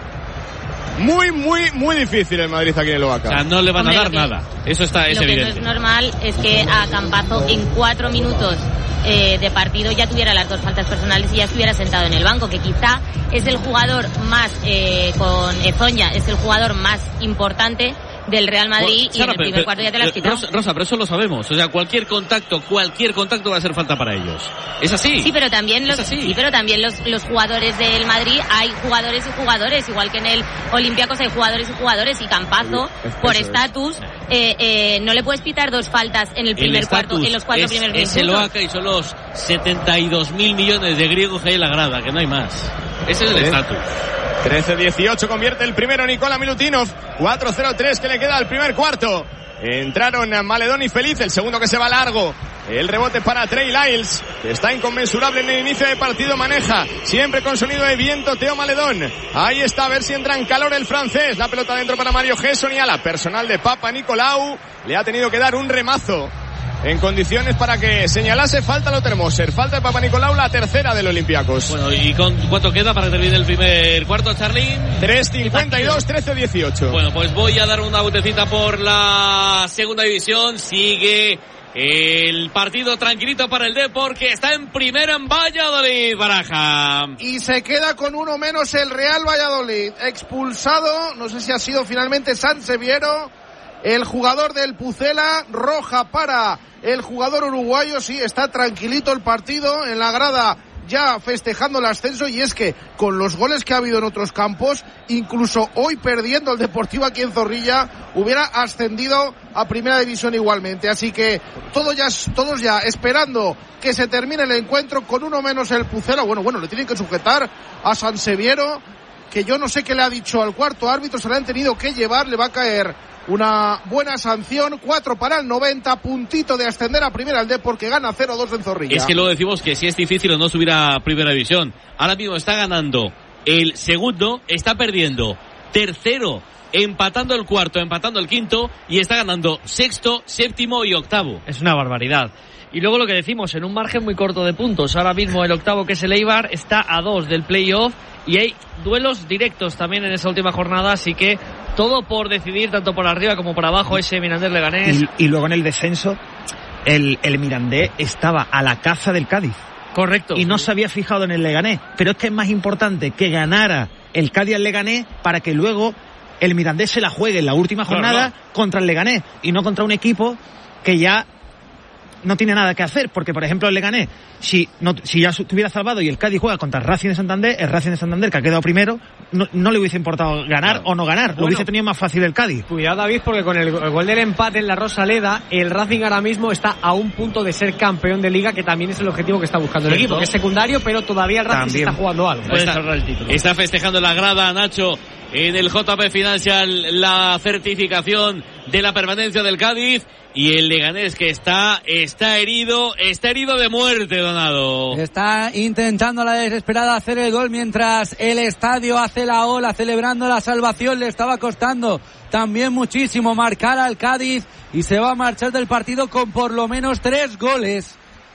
muy difícil el Madrid aquí en el Oaca. O sea, no le van a dar nada. Eso es evidente. Lo que no es normal es que a Campazo en 4 minutos de partido ya tuviera las 2 faltas personales y ya estuviera sentado en el banco, que quizá es el jugador más, con Ezoña, es el jugador más importante del Real Madrid, y en el primer cuarto ya te la has quitado. Rosa, pero eso lo sabemos. O sea, cualquier contacto va a ser falta para ellos. Es así. Sí, pero también los jugadores del Madrid, hay jugadores y jugadores, igual que en el Olympiacos hay jugadores y jugadores, y Campazo, por estatus, no le puedes pitar 2 faltas en el primer cuarto, en los 4 primeros minutos. Es el Oaca y son los 72.000 millones de griegos que hay en la grada, que no hay más. Ese es el estatus. 13-18 convierte el primero Nikola Milutinov. 4-0-3 que le queda al primer cuarto. Entraron Maledón y Feliz, el segundo que se va largo. El rebote para Trey Lyles, que está inconmensurable en el inicio de partido, maneja siempre con sonido de viento Teo Maledón. Ahí está, a ver si entra en calor el francés. La pelota dentro para Mario Gesson y a la personal de Papa Nicolau le ha tenido que dar un remazo en condiciones para que señalase falta lo Hermoser. Falta de Papanicolau, la tercera del Olympiacos. Bueno, ¿y cuánto queda para que termine el primer cuarto, Charly? 3:52, 13-18. Bueno, pues voy a dar una vueltecita por la segunda división. Sigue el partido tranquilito para el Depor, que está en primera en Valladolid, Baraja. Y se queda con uno menos el Real Valladolid. Expulsado, no sé si ha sido finalmente Sanseviero, el jugador del Pucela. Roja para el jugador uruguayo. Sí, está tranquilito el partido en la grada, ya festejando el ascenso. Y es que con los goles que ha habido en otros campos, incluso hoy perdiendo el Deportivo aquí en Zorrilla, hubiera ascendido a primera división igualmente. Así que todos ya esperando que se termine el encuentro, con uno menos el Pucela. Bueno, le tienen que sujetar a Sanseviero, que yo no sé qué le ha dicho al cuarto árbitro, se le han tenido que llevar, le va a caer una buena sanción. 4 para el 90, puntito de ascender a primera el Depor, que gana 0-2 en Zorrilla. Es que luego decimos que si es difícil o no subir a primera división. Ahora mismo está ganando el segundo, está perdiendo tercero, empatando el cuarto, empatando el quinto, y está ganando sexto, séptimo y octavo. Es una barbaridad. Y luego lo que decimos, en un margen muy corto de puntos. Ahora mismo el octavo, que es el Eibar, está a 2 del playoff, y hay duelos directos también en esa última jornada, así que todo por decidir, tanto por arriba como por abajo, ese Mirandés Leganés. Y luego en el descenso, el Mirandés estaba a la caza del Cádiz. Correcto. Y no se había fijado en el Leganés. Pero es que es más importante que ganara el Cádiz al Leganés para que luego el Mirandés se la juegue en la última jornada contra el Leganés, y no contra un equipo que ya no tiene nada que hacer, porque por ejemplo el Leganés, si ya estuviera salvado y el Cádiz juega contra el Racing de Santander, que ha quedado primero, no le hubiese importado ganar o no ganar, lo hubiese tenido más fácil el Cádiz. Cuidado, David, porque con el gol del empate en la Rosaleda, el Racing ahora mismo está a un punto de ser campeón de Liga, que también es el objetivo que está buscando el equipo, que es secundario, pero todavía el Racing se está jugando algo. Está festejando la grada, Nacho, en el JP Financial, la certificación de la permanencia del Cádiz. Y el Leganés, que está herido de muerte, Donado. Está intentando la desesperada hacer el gol, mientras el estadio hace la ola celebrando la salvación. Le estaba costando también muchísimo marcar al Cádiz, y se va a marchar del partido con por lo menos 3 goles.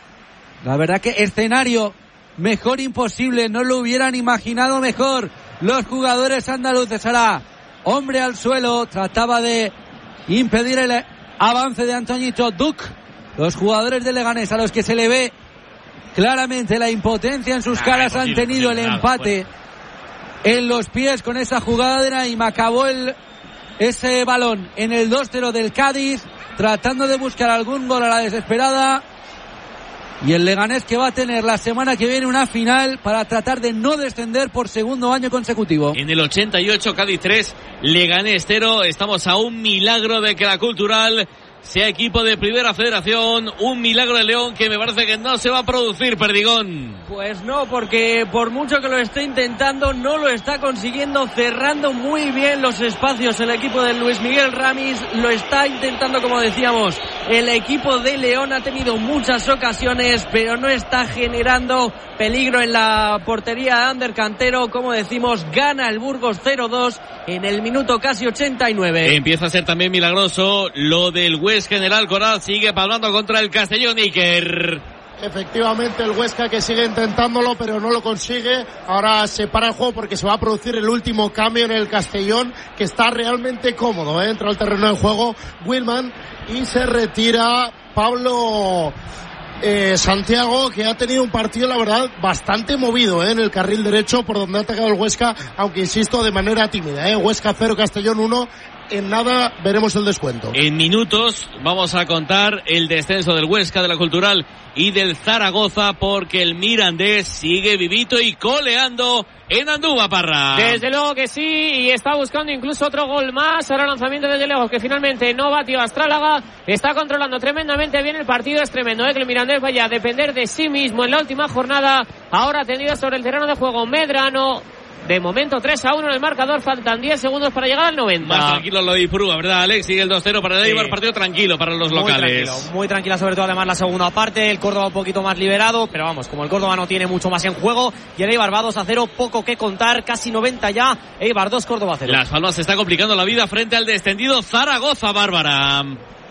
La verdad que escenario mejor imposible, no lo hubieran imaginado mejor los jugadores andaluces. Ahora, hombre al suelo, trataba de impedir el avance de Antoñito Duc. Los jugadores de Leganés, a los que se le ve claramente la impotencia en sus caras, han tenido el empate en los pies con esa jugada de Naim. Acabó ese balón en el 2-0 del Cádiz, tratando de buscar algún gol a la desesperada. Y el Leganés, que va a tener la semana que viene una final para tratar de no descender por segundo año consecutivo. En el 88, Cádiz 3, Leganés 0. Estamos a un milagro de que la Cultural sea equipo de Primera Federación. Un milagro de León que me parece que no se va a producir, Perdigón. Pues no, porque por mucho que lo esté intentando, no lo está consiguiendo, cerrando muy bien los espacios el equipo de Luis Miguel Ramis. Lo está intentando, como decíamos, el equipo de León. Ha tenido muchas ocasiones, pero no está generando peligro en la portería de Ander Cantero. Como decimos, gana el Burgos 0-2 en el minuto casi 89. Empieza a ser también milagroso lo del Huesca en el Alcoraz. Sigue hablando contra el Castellón, Iker. Efectivamente, el Huesca, que sigue intentándolo pero no lo consigue. Ahora se para el juego porque se va a producir el último cambio en el Castellón, que está realmente cómodo, entra al terreno de juego Willman y se retira Pablo Santiago, que ha tenido un partido, la verdad, bastante movido en el carril derecho por donde ha atacado el Huesca, aunque insisto, de manera tímida. Huesca 0, Castellón 1. En nada veremos el descuento. En minutos vamos a contar el descenso del Huesca, de la Cultural y del Zaragoza, porque el Mirandés sigue vivito y coleando en Andúba, Parra. Desde luego que sí, y está buscando incluso otro gol más. Ahora lanzamiento desde lejos, que finalmente no batió a Astrálaga. Está controlando tremendamente bien el partido. Es tremendo, que el Mirandés vaya a depender de sí mismo en la última jornada. Ahora tendido sobre el terreno de juego Medrano. De momento 3-1 en el marcador, faltan 10 segundos para llegar al 90. Más tranquilo lo de Ipurúa, ¿verdad, Alex? Sigue el 2-0 para el Eibar, partido tranquilo para los locales. Muy tranquila, sobre todo además la segunda parte. El Córdoba un poquito más liberado, pero vamos, como el Córdoba no tiene mucho más en juego, y el Eibar va 2-0, poco que contar, casi 90 ya. Eibar 2, Córdoba 0. Las Palmas se está complicando la vida frente al descendido Zaragoza, Bárbara.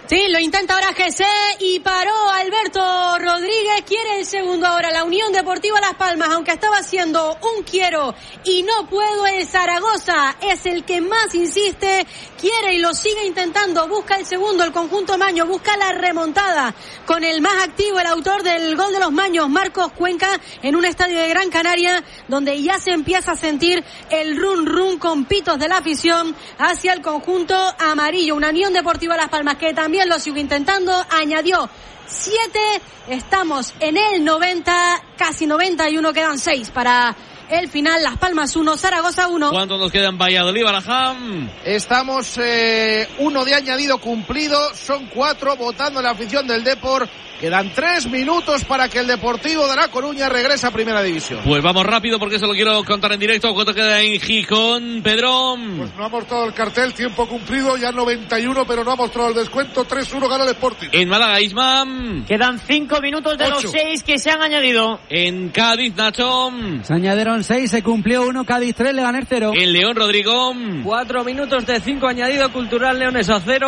Sí, lo intenta ahora Jesse y paró Alberto Rodríguez. Quiere el segundo ahora la Unión Deportiva Las Palmas, aunque estaba haciendo un quiero y no puedo. El Zaragoza es el que más insiste, quiere y lo sigue intentando. Busca el segundo, el conjunto maño, busca la remontada con el más activo, el autor del gol de los maños, Marcos Cuenca, en un estadio de Gran Canaria donde ya se empieza a sentir el run run con pitos de la afición hacia el conjunto amarillo. Una Unión Deportiva Las Palmas que también lo sigue intentando, añadió 7, estamos en el 90, casi 91, quedan 6 para el final. Las Palmas 1, Zaragoza 1. ¿Cuánto nos queda en Valladolid, Barajam? Estamos 1 de añadido cumplido, son 4 votando la afición del Depor. Quedan 3 minutos para que el Deportivo de La Coruña regrese a Primera División. Pues vamos rápido porque eso lo quiero contar en directo. ¿Cuánto queda en Gijón, Pedro? Pues no ha mostrado el cartel, tiempo cumplido, ya 91, pero no ha mostrado el descuento. 3-1 gana el Sporting. En Málaga, Isma. Quedan 5 minutos de 8. los 6 que se han añadido. En Cádiz, Nacho. Se añadieron 6, se cumplió 1, Cádiz 3, Leganés 0. En León, Rodrigo. 4 minutos de 5 añadido, Cultural Leones a 0.